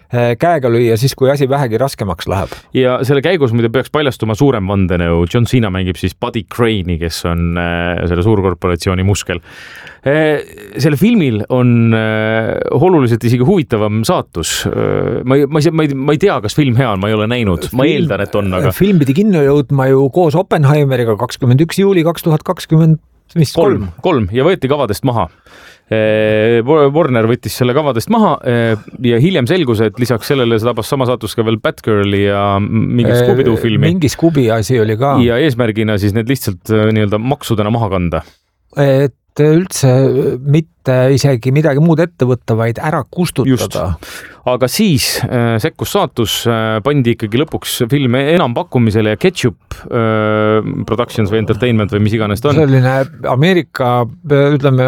Speaker 8: käega lüüa siis, kui asi vähegi raskemaks läheb.
Speaker 7: Ja selle käigus, mida peaks paljastuma suurem vandenõu, John Cena mängib siis Buddy Crane'i, kes on selle suurkorporatsiooni muskel. Selle filmil on oluliselt isegi huvitavam saatus. Ma ei, ma, ei, ma, ei, ma ei tea, kas film hea on, ma ei ole näinud. Ma film, eeldan, et on, aga...
Speaker 8: Film pidi kinno jõudma ju koos Oppenheimeriga kakskümmend üks juuli kaks tuhat kakskümmend mis kolm.
Speaker 7: Kolm ja võeti kavadest maha. Warner võttis selle kavadest maha ja hiljem selgus, et lisaks sellele tabas sama saatus ka veel Batgirli ja mingi Scooby-Doo filmi.
Speaker 8: Mingi Scooby asi oli ka.
Speaker 7: Ja eesmärgina siis need lihtsalt nii-öelda maksudena maha kanda.
Speaker 8: Et üldse mitte isegi midagi muud ette võtta, vaid ära kustutada.
Speaker 7: Just. Aga siis äh, sekkus saatus, äh, pandi ikkagi lõpuks film enampakkumisele ja Ketchup äh, Productions või Entertainment või mis iganes ta on.
Speaker 8: Selline Ameerika, ütleme,